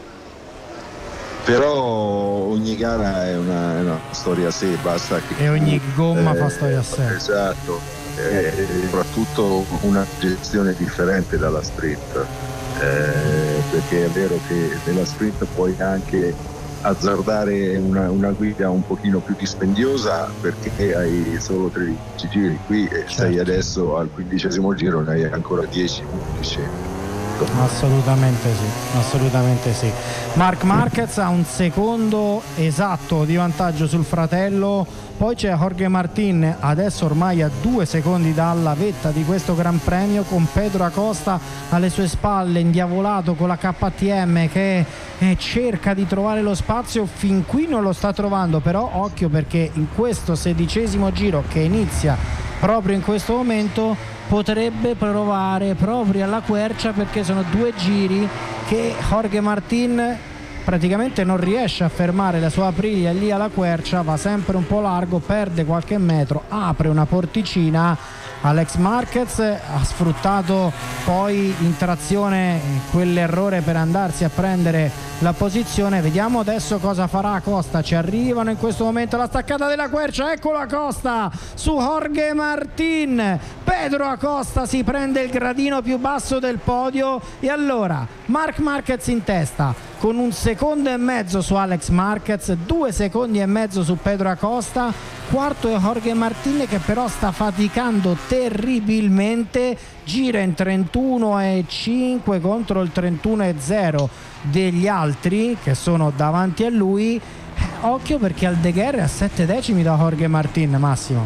[SPEAKER 6] Però ogni gara è una, è una storia a sé, basta che
[SPEAKER 5] e ogni gomma
[SPEAKER 6] eh,
[SPEAKER 5] fa storia a sé.
[SPEAKER 6] Esatto, e soprattutto una gestione differente dalla sprint, eh, perché è vero che nella sprint puoi anche azzardare una, una guida un pochino più dispendiosa perché hai solo tredici giri, qui certo. sei adesso al quindicesimo giro, ne hai ancora dieci undici, Ecco.
[SPEAKER 5] Assolutamente sì, assolutamente sì. Marc Marquez ha un secondo esatto di vantaggio sul fratello, poi c'è Jorge Martin adesso ormai a due secondi dalla vetta di questo Gran Premio, con Pedro Acosta alle sue spalle, indiavolato con la K T M che eh, cerca di trovare lo spazio. Fin qui non lo sta trovando, però occhio, perché in questo sedicesimo giro che inizia proprio in questo momento potrebbe provare proprio alla quercia, perché sono due giri che Jorge Martin praticamente non riesce a fermare la sua Aprilia lì alla quercia, va sempre un po' largo, perde qualche metro, apre una porticina. Alex Marquez ha sfruttato poi in trazione quell'errore per andarsi a prendere la posizione. Vediamo adesso cosa farà Acosta. Ci arrivano in questo momento la staccata della quercia, eccolo Acosta su Jorge Martin. Pedro Acosta si prende il gradino più basso del podio, e allora Marc Marquez in testa con un secondo e mezzo su Alex Marquez, due secondi e mezzo su Pedro Acosta, quarto è Jorge Martin che però sta faticando terribilmente, gira in trentuno e cinque contro il trentuno e zero degli altri che sono davanti a lui. Occhio, perché Aldeguer è a sette decimi da Jorge Martin. Massimo,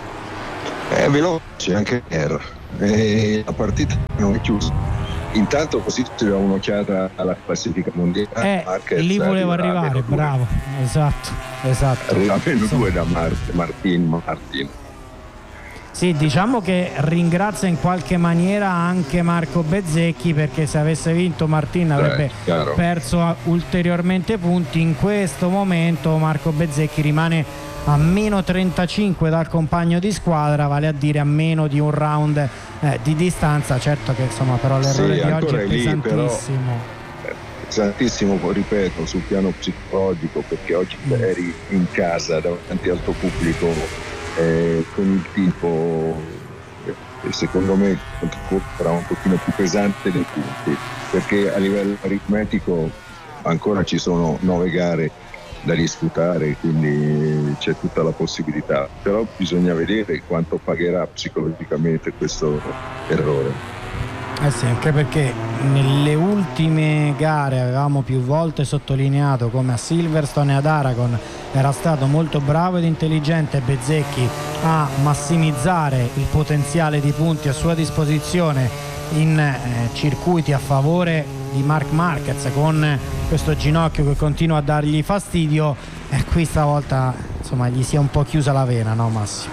[SPEAKER 6] è veloce anche R, e la partita non è chiusa. Intanto così ci diamo un'occhiata alla classifica mondiale.
[SPEAKER 5] Eh,
[SPEAKER 6] Marquez
[SPEAKER 5] lì volevo arrivare, bravo, esatto, esatto.
[SPEAKER 6] Arriva a meno due da Mar- Martin Martin.
[SPEAKER 5] Sì, diciamo che ringrazia in qualche maniera anche Marco Bezzecchi, perché se avesse vinto Martin avrebbe
[SPEAKER 6] eh,
[SPEAKER 5] perso ulteriormente punti. In questo momento Marco Bezzecchi rimane a meno trentacinque dal compagno di squadra, vale a dire a meno di un round eh, di distanza. Certo che insomma però l'errore
[SPEAKER 6] sì,
[SPEAKER 5] di oggi è
[SPEAKER 6] lì,
[SPEAKER 5] pesantissimo.
[SPEAKER 6] Però, pesantissimo, ripeto, sul piano psicologico, perché oggi mm. eri in casa davanti al tuo pubblico eh, con il tipo eh, secondo me sarà un pochino più pesante dei punti, perché a livello aritmetico ancora ci sono nove gare da disputare, quindi c'è tutta la possibilità, però bisogna vedere quanto pagherà psicologicamente questo errore.
[SPEAKER 5] Eh sì, anche perché nelle ultime gare avevamo più volte sottolineato come a Silverstone e ad Aragon era stato molto bravo ed intelligente Bezzecchi a massimizzare il potenziale di punti a sua disposizione in eh, circuiti a favore di Marc Marquez, con questo ginocchio che continua a dargli fastidio, e qui stavolta insomma gli si è un po' chiusa la vena, no Massimo?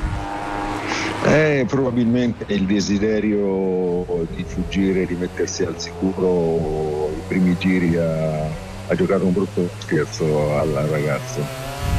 [SPEAKER 6] Eh, probabilmente il desiderio di fuggire, di mettersi al sicuro i primi giri a, a giocare un brutto scherzo al ragazzo.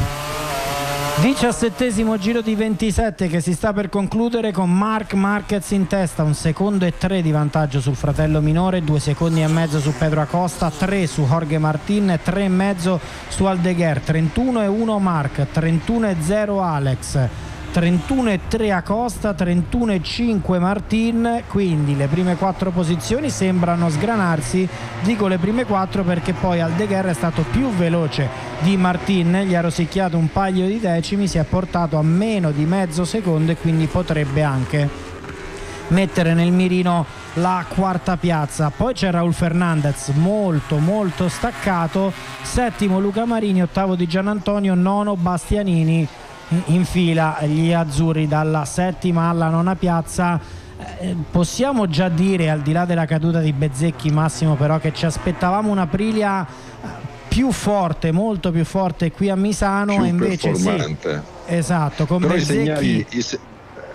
[SPEAKER 5] diciassettesimo giro di ventisette che si sta per concludere con Marc Marquez in testa, un secondo e tre di vantaggio sul fratello minore, due secondi e mezzo su Pedro Acosta, tre su Jorge Martin, tre e mezzo su Aldeguer, trentuno e uno Marc, trentuno e zero Alex, trentuno e tre Acosta, trentuno e cinque Martin. Quindi le prime quattro posizioni sembrano sgranarsi, dico le prime quattro perché poi Aldeguer è stato più veloce di Martin, gli ha rosicchiato un paio di decimi, si è portato a meno di mezzo secondo e quindi potrebbe anche mettere nel mirino la quarta piazza. Poi c'è Raul Fernandez molto molto staccato, settimo Luca Marini, ottavo Di Giannantonio, nono Bastianini. In fila gli azzurri dalla settima alla nona piazza. Eh, possiamo già dire, al di là della caduta di Bezzecchi, Massimo, però che ci aspettavamo una Aprilia più forte, molto più forte qui a Misano,
[SPEAKER 6] più
[SPEAKER 5] e invece sì, esatto, con
[SPEAKER 6] però
[SPEAKER 5] Bezzecchi
[SPEAKER 6] i segnali, i se...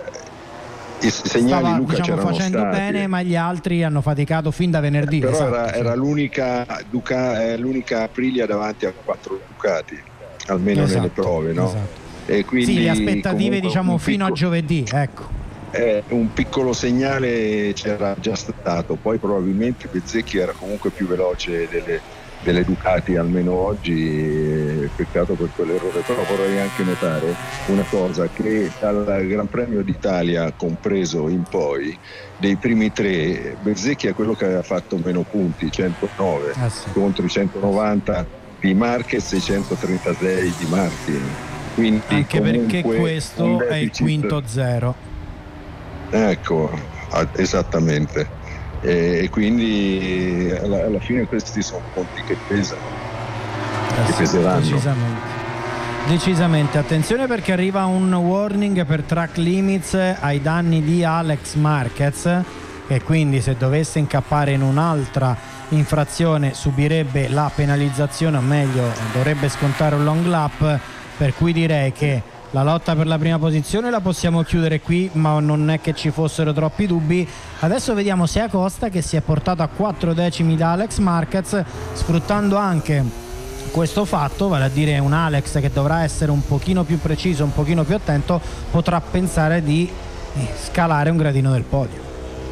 [SPEAKER 6] i segnali
[SPEAKER 5] stava,
[SPEAKER 6] Luca
[SPEAKER 5] diciamo,
[SPEAKER 6] c'erano
[SPEAKER 5] facendo
[SPEAKER 6] stati.
[SPEAKER 5] bene, ma gli altri hanno faticato fin da venerdì.
[SPEAKER 6] Però
[SPEAKER 5] esatto,
[SPEAKER 6] era,
[SPEAKER 5] sì.
[SPEAKER 6] era l'unica, Duca, eh, l'unica Aprilia davanti a quattro Ducati, almeno
[SPEAKER 5] esatto,
[SPEAKER 6] nelle prove, no?
[SPEAKER 5] Esatto.
[SPEAKER 6] E quindi
[SPEAKER 5] sì, le aspettative diciamo fino
[SPEAKER 6] piccolo,
[SPEAKER 5] a giovedì, ecco.
[SPEAKER 6] Eh, un piccolo segnale c'era già stato, poi probabilmente Bezzecchi era comunque più veloce delle, delle Ducati, almeno oggi, eh, peccato per quell'errore. Però vorrei anche notare una cosa, che dal Gran Premio d'Italia compreso in poi, dei primi tre, Bezzecchi è quello che aveva fatto meno punti, centonove
[SPEAKER 5] ah, sì.
[SPEAKER 6] contro i centonovanta di Marquez e i centotrentasei di Martin. Quindi
[SPEAKER 5] anche perché questo è il quinto zero.
[SPEAKER 6] Ecco, esattamente. e quindi alla, alla fine questi sono punti che pesano, eh che sì, peseranno.
[SPEAKER 5] Decisamente. Decisamente, attenzione perché arriva un warning per track limits ai danni di Alex Marquez, che quindi se dovesse incappare in un'altra infrazione subirebbe la penalizzazione, o meglio dovrebbe scontare un long lap, per cui direi che la lotta per la prima posizione la possiamo chiudere qui, ma non è che ci fossero troppi dubbi. Adesso vediamo se Acosta, che si è portato a quattro decimi da Alex Marquez, sfruttando anche questo fatto, vale a dire un Alex che dovrà essere un pochino più preciso, un pochino più attento, potrà pensare di scalare un gradino del podio.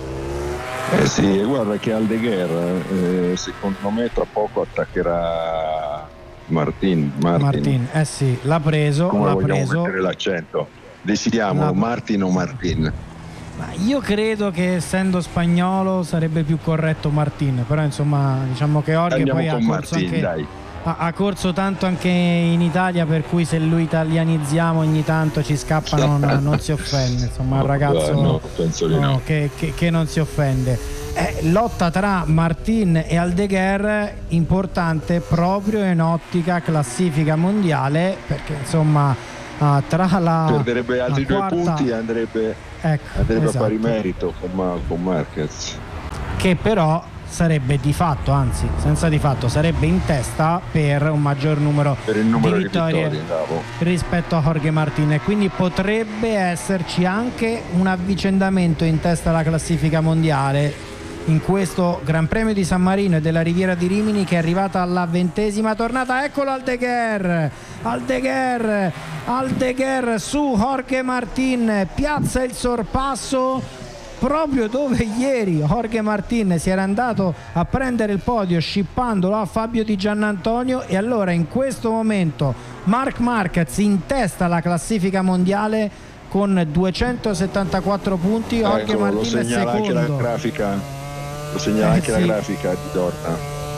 [SPEAKER 6] Eh sì, guarda che Aldeguer eh, secondo me tra poco attaccherà Martin. Martin,
[SPEAKER 5] Martin eh sì, l'ha preso.
[SPEAKER 6] Come
[SPEAKER 5] l'ha
[SPEAKER 6] vogliamo
[SPEAKER 5] preso.
[SPEAKER 6] mettere l'accento? Decidiamo, la... Martin o Martin?
[SPEAKER 5] Ma io credo che essendo spagnolo sarebbe più corretto Martin, però insomma diciamo che Jorge
[SPEAKER 6] Andiamo
[SPEAKER 5] poi ha corso,
[SPEAKER 6] Martin,
[SPEAKER 5] anche,
[SPEAKER 6] dai.
[SPEAKER 5] ha, ha corso tanto anche in Italia, per cui se lo italianizziamo ogni tanto ci scappa, non, non si offende, insomma è un ragazzo
[SPEAKER 6] no, penso di no.
[SPEAKER 5] No, che, che, che non si offende. Eh, lotta tra Martin e Aldeguer importante proprio in ottica classifica mondiale, perché insomma uh, tra la
[SPEAKER 6] perderebbe altri
[SPEAKER 5] la quarta,
[SPEAKER 6] due punti e andrebbe,
[SPEAKER 5] ecco,
[SPEAKER 6] andrebbe
[SPEAKER 5] esatto,
[SPEAKER 6] a pari merito con, con Marquez,
[SPEAKER 5] che però sarebbe di fatto, anzi senza di fatto, sarebbe in testa per un maggior numero,
[SPEAKER 6] per il numero
[SPEAKER 5] di
[SPEAKER 6] di
[SPEAKER 5] vittorie,
[SPEAKER 6] vittorie
[SPEAKER 5] rispetto a Jorge Martin, e quindi potrebbe esserci anche un avvicendamento in testa alla classifica mondiale in questo Gran Premio di San Marino e della Riviera di Rimini, che è arrivata alla ventesima tornata. Eccolo Aldeguer, Aldeguer, Aldeguer su Jorge Martin, piazza il sorpasso proprio dove ieri Jorge Martin si era andato a prendere il podio scippandolo a Fabio Di Giannantonio, e allora in questo momento Marc Marquez in testa alla classifica mondiale con duecentosettantaquattro punti, Jorge
[SPEAKER 6] ecco,
[SPEAKER 5] Martin è secondo.
[SPEAKER 6] Anche la grafica. Lo segnala
[SPEAKER 5] eh,
[SPEAKER 6] anche
[SPEAKER 5] sì.
[SPEAKER 6] la grafica di Dorna.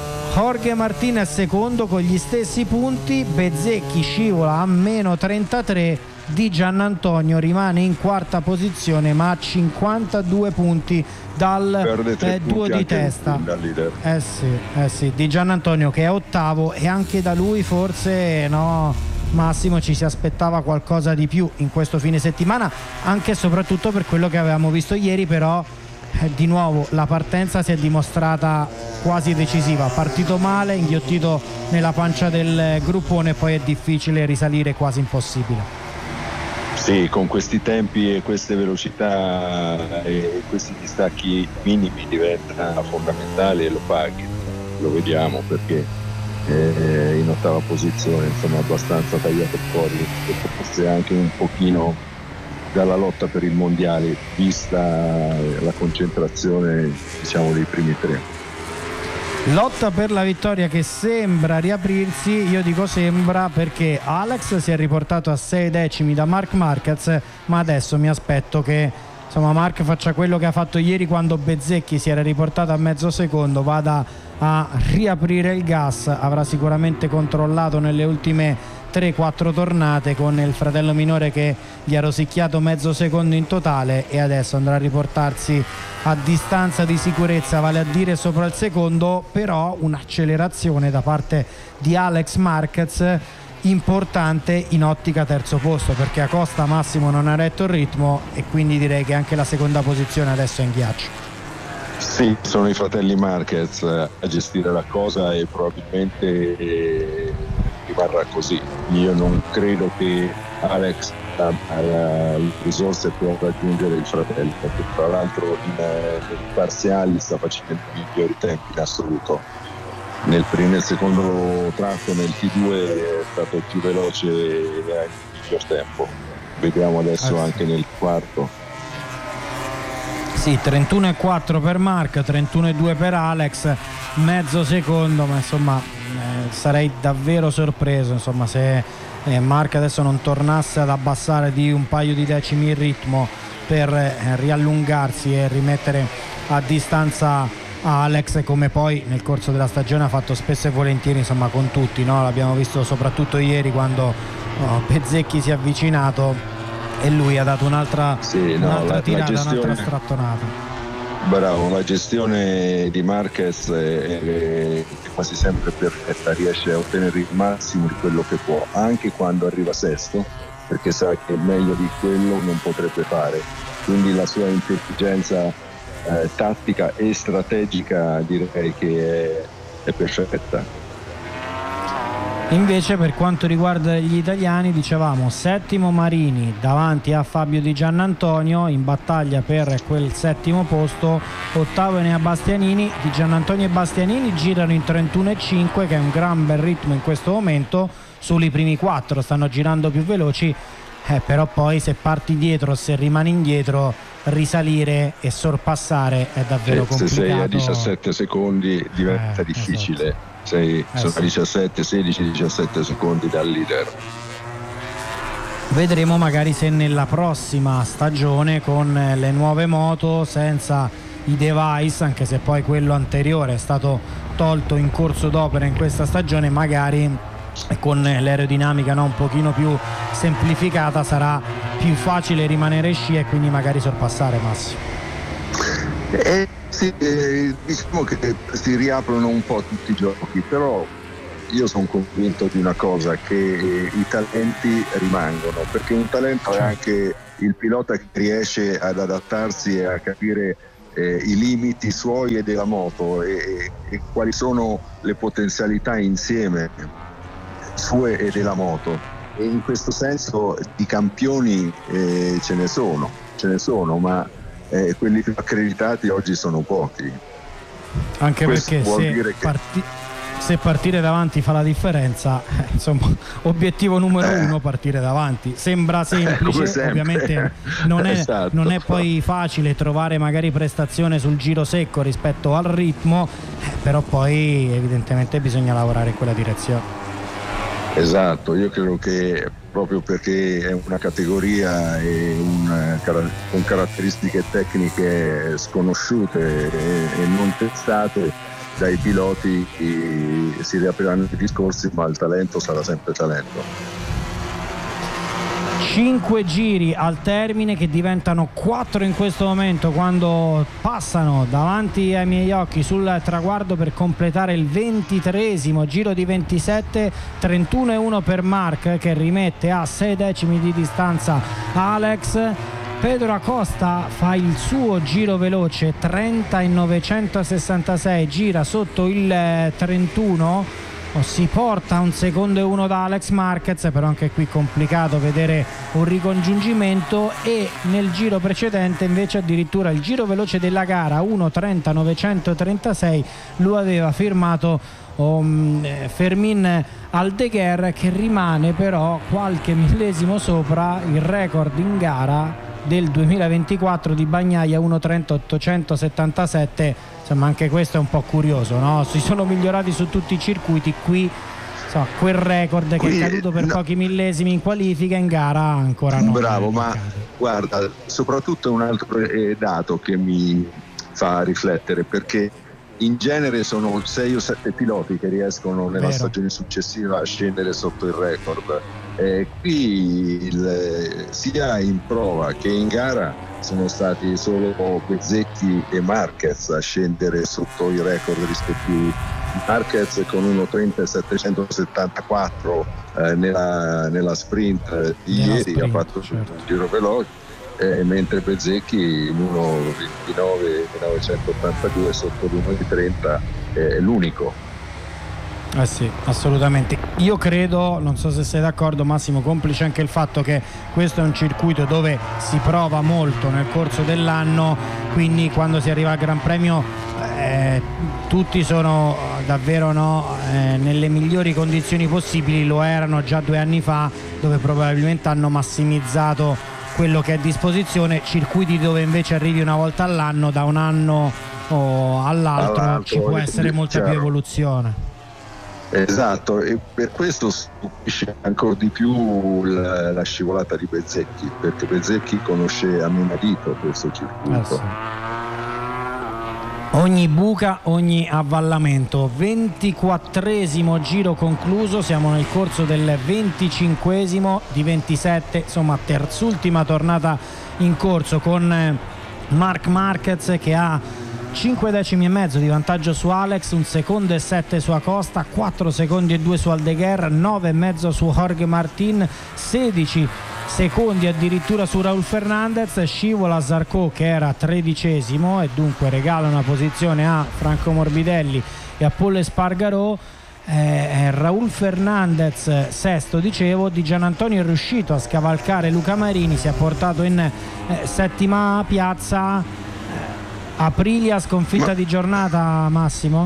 [SPEAKER 5] Jorge Martin è secondo con gli stessi punti, Bezzecchi scivola a meno trentatré, Di Giannantonio rimane in quarta posizione ma a cinquantadue punti dal eh, duo di testa. Eh sì, eh sì, Di Giannantonio che è ottavo, e anche da lui forse no Massimo ci si aspettava qualcosa di più in questo fine settimana, anche e soprattutto per quello che avevamo visto ieri, però di nuovo la partenza si è dimostrata quasi decisiva, partito male, inghiottito nella pancia del gruppone, e poi è difficile risalire, quasi impossibile.
[SPEAKER 6] Sì, con questi tempi e queste velocità e questi distacchi minimi diventa fondamentale, e lo paghi, lo vediamo, perché è in ottava posizione, insomma abbastanza tagliato fuori, e forse anche un pochino dalla lotta per il mondiale, vista la concentrazione, diciamo, dei primi tre.
[SPEAKER 5] Lotta per la vittoria che sembra riaprirsi, io dico sembra perché Alex si è riportato a sei decimi da Marc Marquez, ma adesso mi aspetto che insomma Marc faccia quello che ha fatto ieri quando Bezzecchi si era riportato a mezzo secondo, vada a riaprire il gas, avrà sicuramente controllato nelle ultime tre quattro tornate con il fratello minore che gli ha rosicchiato mezzo secondo in totale, e adesso andrà a riportarsi a distanza di sicurezza, vale a dire sopra il secondo, però un'accelerazione da parte di Alex Marquez importante in ottica terzo posto, perché Acosta Massimo non ha retto il ritmo, e quindi direi che anche la seconda posizione adesso è in ghiaccio.
[SPEAKER 6] Sì, sono i fratelli Marquez a gestire la cosa, e probabilmente eh, rimarrà così. Io non credo che Alex abbia le risorse per raggiungere il fratello, perché tra l'altro in, in parziali sta facendo i migliori tempi in assoluto. Nel, nel secondo tratto, nel T due, è stato il più veloce e ha il miglior tempo. Vediamo adesso ah, anche nel quarto.
[SPEAKER 5] Sì, trentuno e quattro per Marc, trentuno e due per Alex, mezzo secondo, ma insomma eh, sarei davvero sorpreso insomma se eh, Marc adesso non tornasse ad abbassare di un paio di decimi il ritmo per eh, riallungarsi e rimettere a distanza Alex, come poi nel corso della stagione ha fatto spesso e volentieri insomma con tutti, no? L'abbiamo visto soprattutto ieri quando oh, Bezzecchi si è avvicinato e lui ha dato un'altra,
[SPEAKER 6] sì, no,
[SPEAKER 5] un'altra
[SPEAKER 6] la,
[SPEAKER 5] tirata,
[SPEAKER 6] la gestione,
[SPEAKER 5] un'altra strattonata.
[SPEAKER 6] Bravo, la gestione di Marquez è, è quasi sempre perfetta, riesce a ottenere il massimo di quello che può, anche quando arriva sesto, perché sa che meglio di quello non potrebbe fare. Quindi la sua intelligenza eh, tattica e strategica direi che è, è perfetta.
[SPEAKER 5] Invece per quanto riguarda gli italiani, dicevamo settimo Marini davanti a Fabio Di Giannantonio in battaglia per quel settimo posto, ottavo Enea Bastianini. Di Giannantonio e Bastianini girano in trentuno e cinque, che è un gran bel ritmo in questo momento, solo i primi quattro stanno girando più veloci, eh, però poi se parti dietro, se rimani indietro, risalire e sorpassare è davvero
[SPEAKER 6] eh,
[SPEAKER 5] complicato.
[SPEAKER 6] Se sei a diciassette secondi diventa
[SPEAKER 5] eh,
[SPEAKER 6] difficile.
[SPEAKER 5] Esatto.
[SPEAKER 6] Sei,
[SPEAKER 5] eh,
[SPEAKER 6] sono
[SPEAKER 5] sì.
[SPEAKER 6] diciassette, sedici, diciassette secondi dal leader.
[SPEAKER 5] Vedremo magari se nella prossima stagione con le nuove moto, senza i device, anche se poi quello anteriore è stato tolto in corso d'opera in questa stagione, magari con l'aerodinamica no, un pochino più semplificata sarà più facile rimanere in scia e quindi magari sorpassare Massimo.
[SPEAKER 6] Eh, sì, eh, diciamo che si riaprono un po' tutti i giochi, però io sono convinto di una cosa, che eh, i talenti rimangono, perché un talento è anche il pilota che riesce ad adattarsi e a capire eh, i limiti suoi e della moto e, e quali sono le potenzialità insieme sue e della moto, e in questo senso di campioni eh, ce ne sono, ce ne sono, ma Eh, quelli più accreditati oggi sono pochi.
[SPEAKER 5] Anche
[SPEAKER 6] Questo
[SPEAKER 5] perché
[SPEAKER 6] vuol
[SPEAKER 5] se,
[SPEAKER 6] dire che...
[SPEAKER 5] parti- se partire davanti fa la differenza, eh, insomma, obiettivo numero
[SPEAKER 6] eh.
[SPEAKER 5] uno, partire davanti. Sembra semplice, ovviamente non è,
[SPEAKER 6] esatto.
[SPEAKER 5] non è poi facile trovare magari prestazione sul giro secco rispetto al ritmo, eh, però poi evidentemente bisogna lavorare in quella direzione.
[SPEAKER 6] Esatto, io credo che proprio perché è una categoria e un, con caratteristiche tecniche sconosciute e, e non testate dai piloti, si riapriranno i discorsi, ma il talento sarà sempre talento.
[SPEAKER 5] Cinque giri al termine, che diventano quattro in questo momento, quando passano davanti ai miei occhi sul traguardo per completare il ventitreesimo giro di ventisette. Trentuno e uno per Marc, che rimette a sei decimi di distanza Alex. Pedro Acosta fa il suo giro veloce, trenta e novecentosessantasei, gira sotto il trentuno, si porta un secondo e uno da Alex Marquez, però anche qui complicato vedere un ricongiungimento. E nel giro precedente invece addirittura il giro veloce della gara, uno trenta novecentotrentasei, lo aveva firmato um, Fermin Aldeguer, che rimane però qualche millesimo sopra il record in gara del duemilaventiquattro di Bagnaia, uno trenta ottocentosettantasette. Insomma, anche questo è un po' curioso, no? Si sono migliorati su tutti i circuiti, qui insomma, quel record che qui, è caduto per no. pochi millesimi in qualifica, in gara ancora no.
[SPEAKER 6] Bravo, ma guarda, soprattutto un altro dato che mi fa riflettere, perché in genere sono sei o sette piloti che riescono nella Vero. stagione successiva a scendere sotto il record. Eh, qui il, sia in prova che in gara sono stati solo Bezzecchi e Marquez a scendere sotto i record rispettivi. Marquez con uno trenta settecentosettantaquattro eh, nella, nella sprint di nella ieri sprint, ha fatto certo. un giro veloce, eh, mentre Bezzecchi in uno ventinove novecentottantadue sotto l'uno trenta è l'unico.
[SPEAKER 5] Eh sì, assolutamente. Io credo, non so se sei d'accordo Massimo, complice anche il fatto che questo è un circuito dove si prova molto nel corso dell'anno, quindi quando si arriva al Gran Premio eh, tutti sono davvero no, eh, nelle migliori condizioni possibili. Lo erano già due anni fa, dove probabilmente hanno massimizzato quello che è a disposizione. Circuiti dove invece arrivi una volta all'anno, da un anno oh, all'altro, all'altro ci può essere molta chiaro. più evoluzione.
[SPEAKER 6] Esatto, e per questo stupisce ancora di più la, la scivolata di Bezzecchi, perché Bezzecchi conosce a menadito questo circuito. Eh sì.
[SPEAKER 5] Ogni buca, ogni avvallamento. ventiquattresimo giro concluso, siamo nel corso del venticinquesimo di ventisette, insomma terzultima tornata in corso, con Marc Marquez che ha cinque decimi e mezzo di vantaggio su Alex, un secondo e sette su Acosta, quattro secondi e due su Aldeguer, nove e mezzo su Jorge Martin, sedici secondi addirittura su Raul Fernandez. Scivola Zarco che era tredicesimo e dunque regala una posizione a Franco Morbidelli e a Paul Espargaró. eh, Raul Fernandez sesto, dicevo. Di Giannantonio è riuscito a scavalcare Luca Marini, si è portato in eh, settima piazza. Aprilia sconfitta Ma... di giornata, Massimo?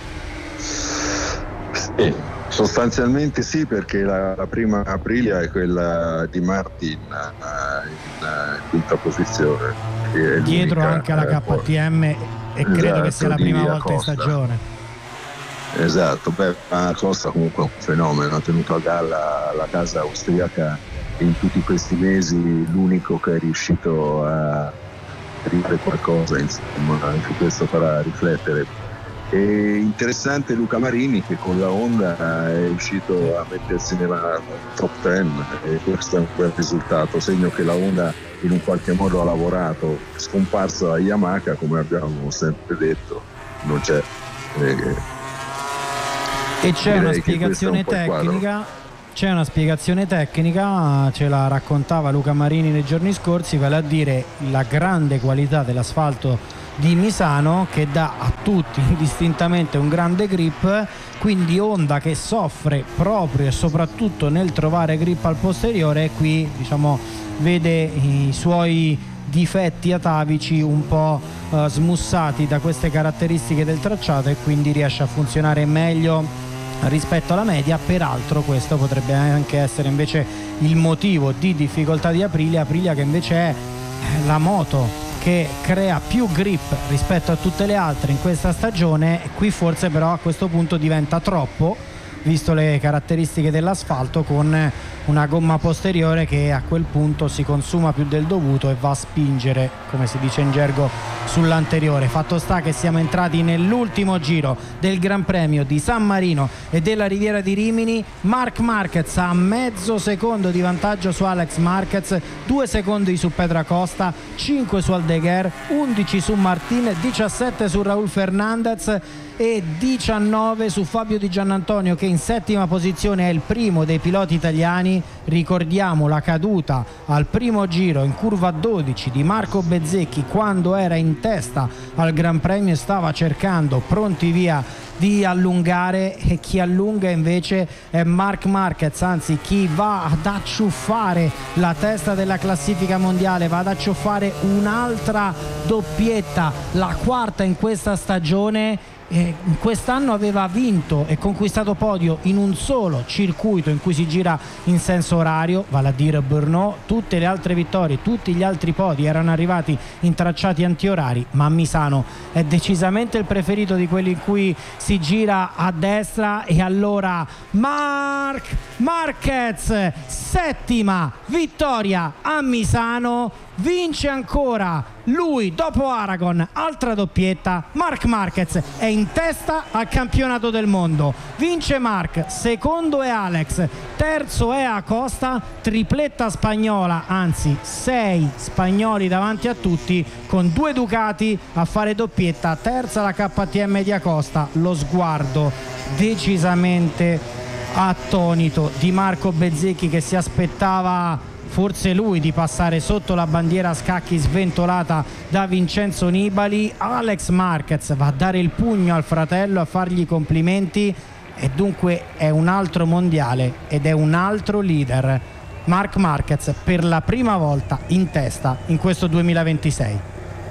[SPEAKER 6] Sì, sostanzialmente sì, perché la, la prima Aprilia è quella di Martin uh, in uh, quinta posizione, che
[SPEAKER 5] dietro anche alla K T M eh, e credo esatto, che sia la prima volta in stagione.
[SPEAKER 6] Esatto, beh, ma Costa comunque è un fenomeno, ha tenuto a galla la casa austriaca in tutti questi mesi, l'unico che è riuscito a dire qualcosa, insomma, anche questo farà riflettere. È interessante Luca Marini che con la Honda è riuscito a mettersi nella top dieci e questo è un bel risultato, segno che la Honda in un qualche modo ha lavorato. Scomparsa la Yamaha, come abbiamo sempre detto, non c'è eh,
[SPEAKER 5] e c'è una spiegazione un tecnica. C'è una spiegazione tecnica, ce la raccontava Luca Marini nei giorni scorsi, vale a dire la grande qualità dell'asfalto di Misano che dà a tutti indistintamente un grande grip, quindi Honda che soffre proprio e soprattutto nel trovare grip al posteriore, e qui diciamo vede i suoi difetti atavici un po' uh, smussati da queste caratteristiche del tracciato e quindi riesce a funzionare meglio rispetto alla media. Peraltro questo potrebbe anche essere invece il motivo di difficoltà di Aprilia Aprilia che invece è la moto che crea più grip rispetto a tutte le altre in questa stagione. Qui forse però a questo punto diventa troppo, visto le caratteristiche dell'asfalto, con una gomma posteriore che a quel punto si consuma più del dovuto e va a spingere, come si dice in gergo, sull'anteriore. Fatto sta che siamo entrati nell'ultimo giro del Gran Premio di San Marino e della Riviera di Rimini. Marc Marquez ha mezzo secondo di vantaggio su Alex Marquez, due secondi su Pedro Acosta, cinque su Aldeguer, undici su Martin, diciassette su Raul Fernandez e diciannove su Fabio Di Giannantonio, che in settima posizione è il primo dei piloti italiani. Ricordiamo la caduta al primo giro in curva dodici di Marco Bezzecchi quando era in testa al Gran Premio e stava cercando pronti via di allungare, e chi allunga invece è Marc Marquez, anzi chi va ad acciuffare la testa della classifica mondiale, va ad acciuffare un'altra doppietta, la quarta in questa stagione. Eh, quest'anno aveva vinto e conquistato podio in un solo circuito in cui si gira in senso orario, vale a dire Brno. Tutte le altre vittorie, tutti gli altri podi erano arrivati in tracciati antiorari, ma Misano è decisamente il preferito di quelli in cui si gira a destra. E allora Marc Marquez, settima vittoria a Misano, vince ancora lui dopo Aragon, altra doppietta. Marc Marquez è in testa al campionato del mondo, vince Marc, secondo è Alex, terzo è Acosta, tripletta spagnola, anzi sei spagnoli davanti a tutti, con due Ducati a fare doppietta, terza la K T M di Acosta. Lo sguardo decisamente attonito di Marco Bezzecchi, che si aspettava forse lui di passare sotto la bandiera a scacchi sventolata da Vincenzo Nibali. Alex Marquez va a dare il pugno al fratello, a fargli i complimenti, e dunque è un altro mondiale ed è un altro leader. Marc Marquez per la prima volta in testa in questo duemilaventisei.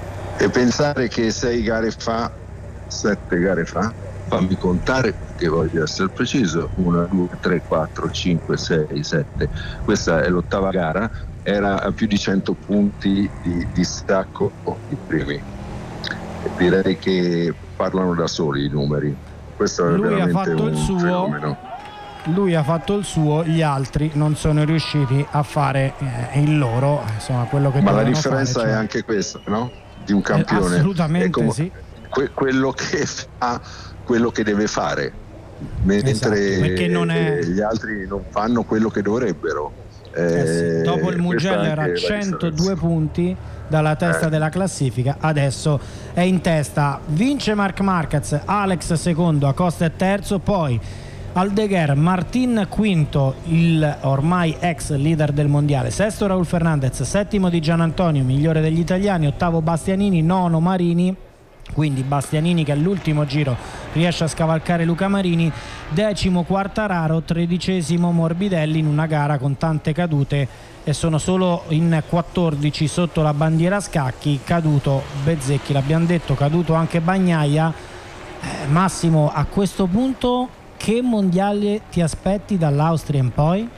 [SPEAKER 6] E pensare che sei gare fa, sette gare fa, fammi contare che voglio essere preciso, uno, due, tre, quattro, cinque, sei, sette, questa è l'ottava gara, era a più di cento punti di distacco i primi. E direi che parlano da soli i numeri. Questo è lui veramente ha fatto un il suo, fenomeno.
[SPEAKER 5] Lui ha fatto il suo, gli altri non sono riusciti a fare eh, il loro, insomma, quello che
[SPEAKER 6] ma la
[SPEAKER 5] fare,
[SPEAKER 6] differenza
[SPEAKER 5] cioè...
[SPEAKER 6] è anche questa, no? Di un campione.
[SPEAKER 5] Eh, assolutamente
[SPEAKER 6] come,
[SPEAKER 5] sì.
[SPEAKER 6] Que- quello che fa quello che deve fare, mentre
[SPEAKER 5] esatto, perché non è...
[SPEAKER 6] gli altri non fanno quello che dovrebbero. Eh,
[SPEAKER 5] eh sì. Dopo il Mugello era a centodue punti dalla testa eh. della classifica, adesso è in testa, vince Marc Marquez, Alex secondo, Acosta è terzo, poi Aldeguer, Martin quinto, il ormai ex leader del mondiale, sesto Raul Fernandez, settimo Di Gianantonio, migliore degli italiani, ottavo Bastianini, nono Marini, quindi Bastianini che all'ultimo giro riesce a scavalcare Luca Marini, decimo Quartararo, tredicesimo Morbidelli in una gara con tante cadute e sono solo in quattordici sotto la bandiera scacchi, caduto Bezzecchi, l'abbiamo detto, caduto anche Bagnaia. eh, Massimo, a questo punto che mondiale ti aspetti dall'Austria in poi?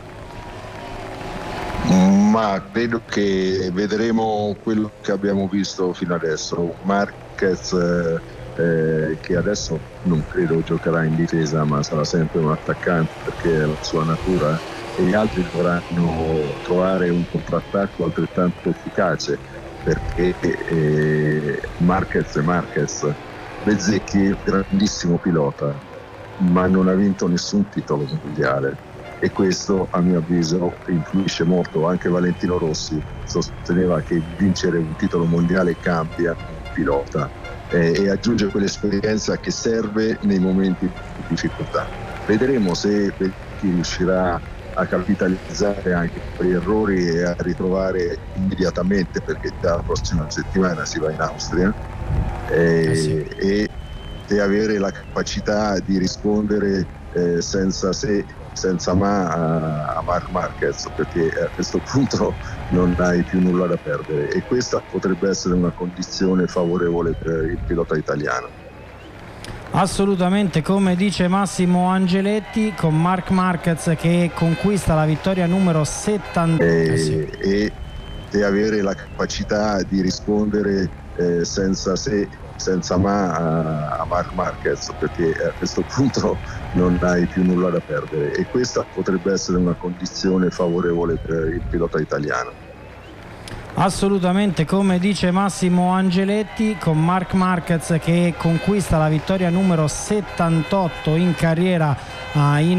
[SPEAKER 6] Ma credo che vedremo quello che abbiamo visto fino adesso. Marquez eh, eh, che adesso non credo giocherà in difesa, ma sarà sempre un attaccante perché è la sua natura, e gli altri dovranno trovare un contrattacco altrettanto efficace perché eh, Marquez è Marquez. Bezzecchi, grandissimo pilota, ma non ha vinto nessun titolo mondiale e questo a mio avviso influisce molto. Anche Valentino Rossi sosteneva che vincere un titolo mondiale cambia un pilota eh, e aggiunge quell'esperienza che serve nei momenti di difficoltà. Vedremo se Bezzecchi riuscirà a capitalizzare anche per gli errori e a ritrovare immediatamente, perché già la prossima settimana si va in Austria eh, eh sì. e e avere la capacità di rispondere eh, senza se, senza ma a, a Marc Marquez, perché a questo punto non hai più nulla da perdere e questa potrebbe essere una condizione favorevole per il pilota italiano.
[SPEAKER 5] Assolutamente, come dice Massimo Angeletti, con Marc Marquez che conquista la vittoria numero settanta
[SPEAKER 6] e, sì. e, e avere la capacità di rispondere eh, senza se senza ma a, a Marc Marquez, perché a questo punto non hai più nulla da perdere e questa potrebbe essere una condizione favorevole per il pilota italiano.
[SPEAKER 5] Assolutamente, come dice Massimo Angeletti, con Marc Marquez che conquista la vittoria numero settantotto in carriera uh, in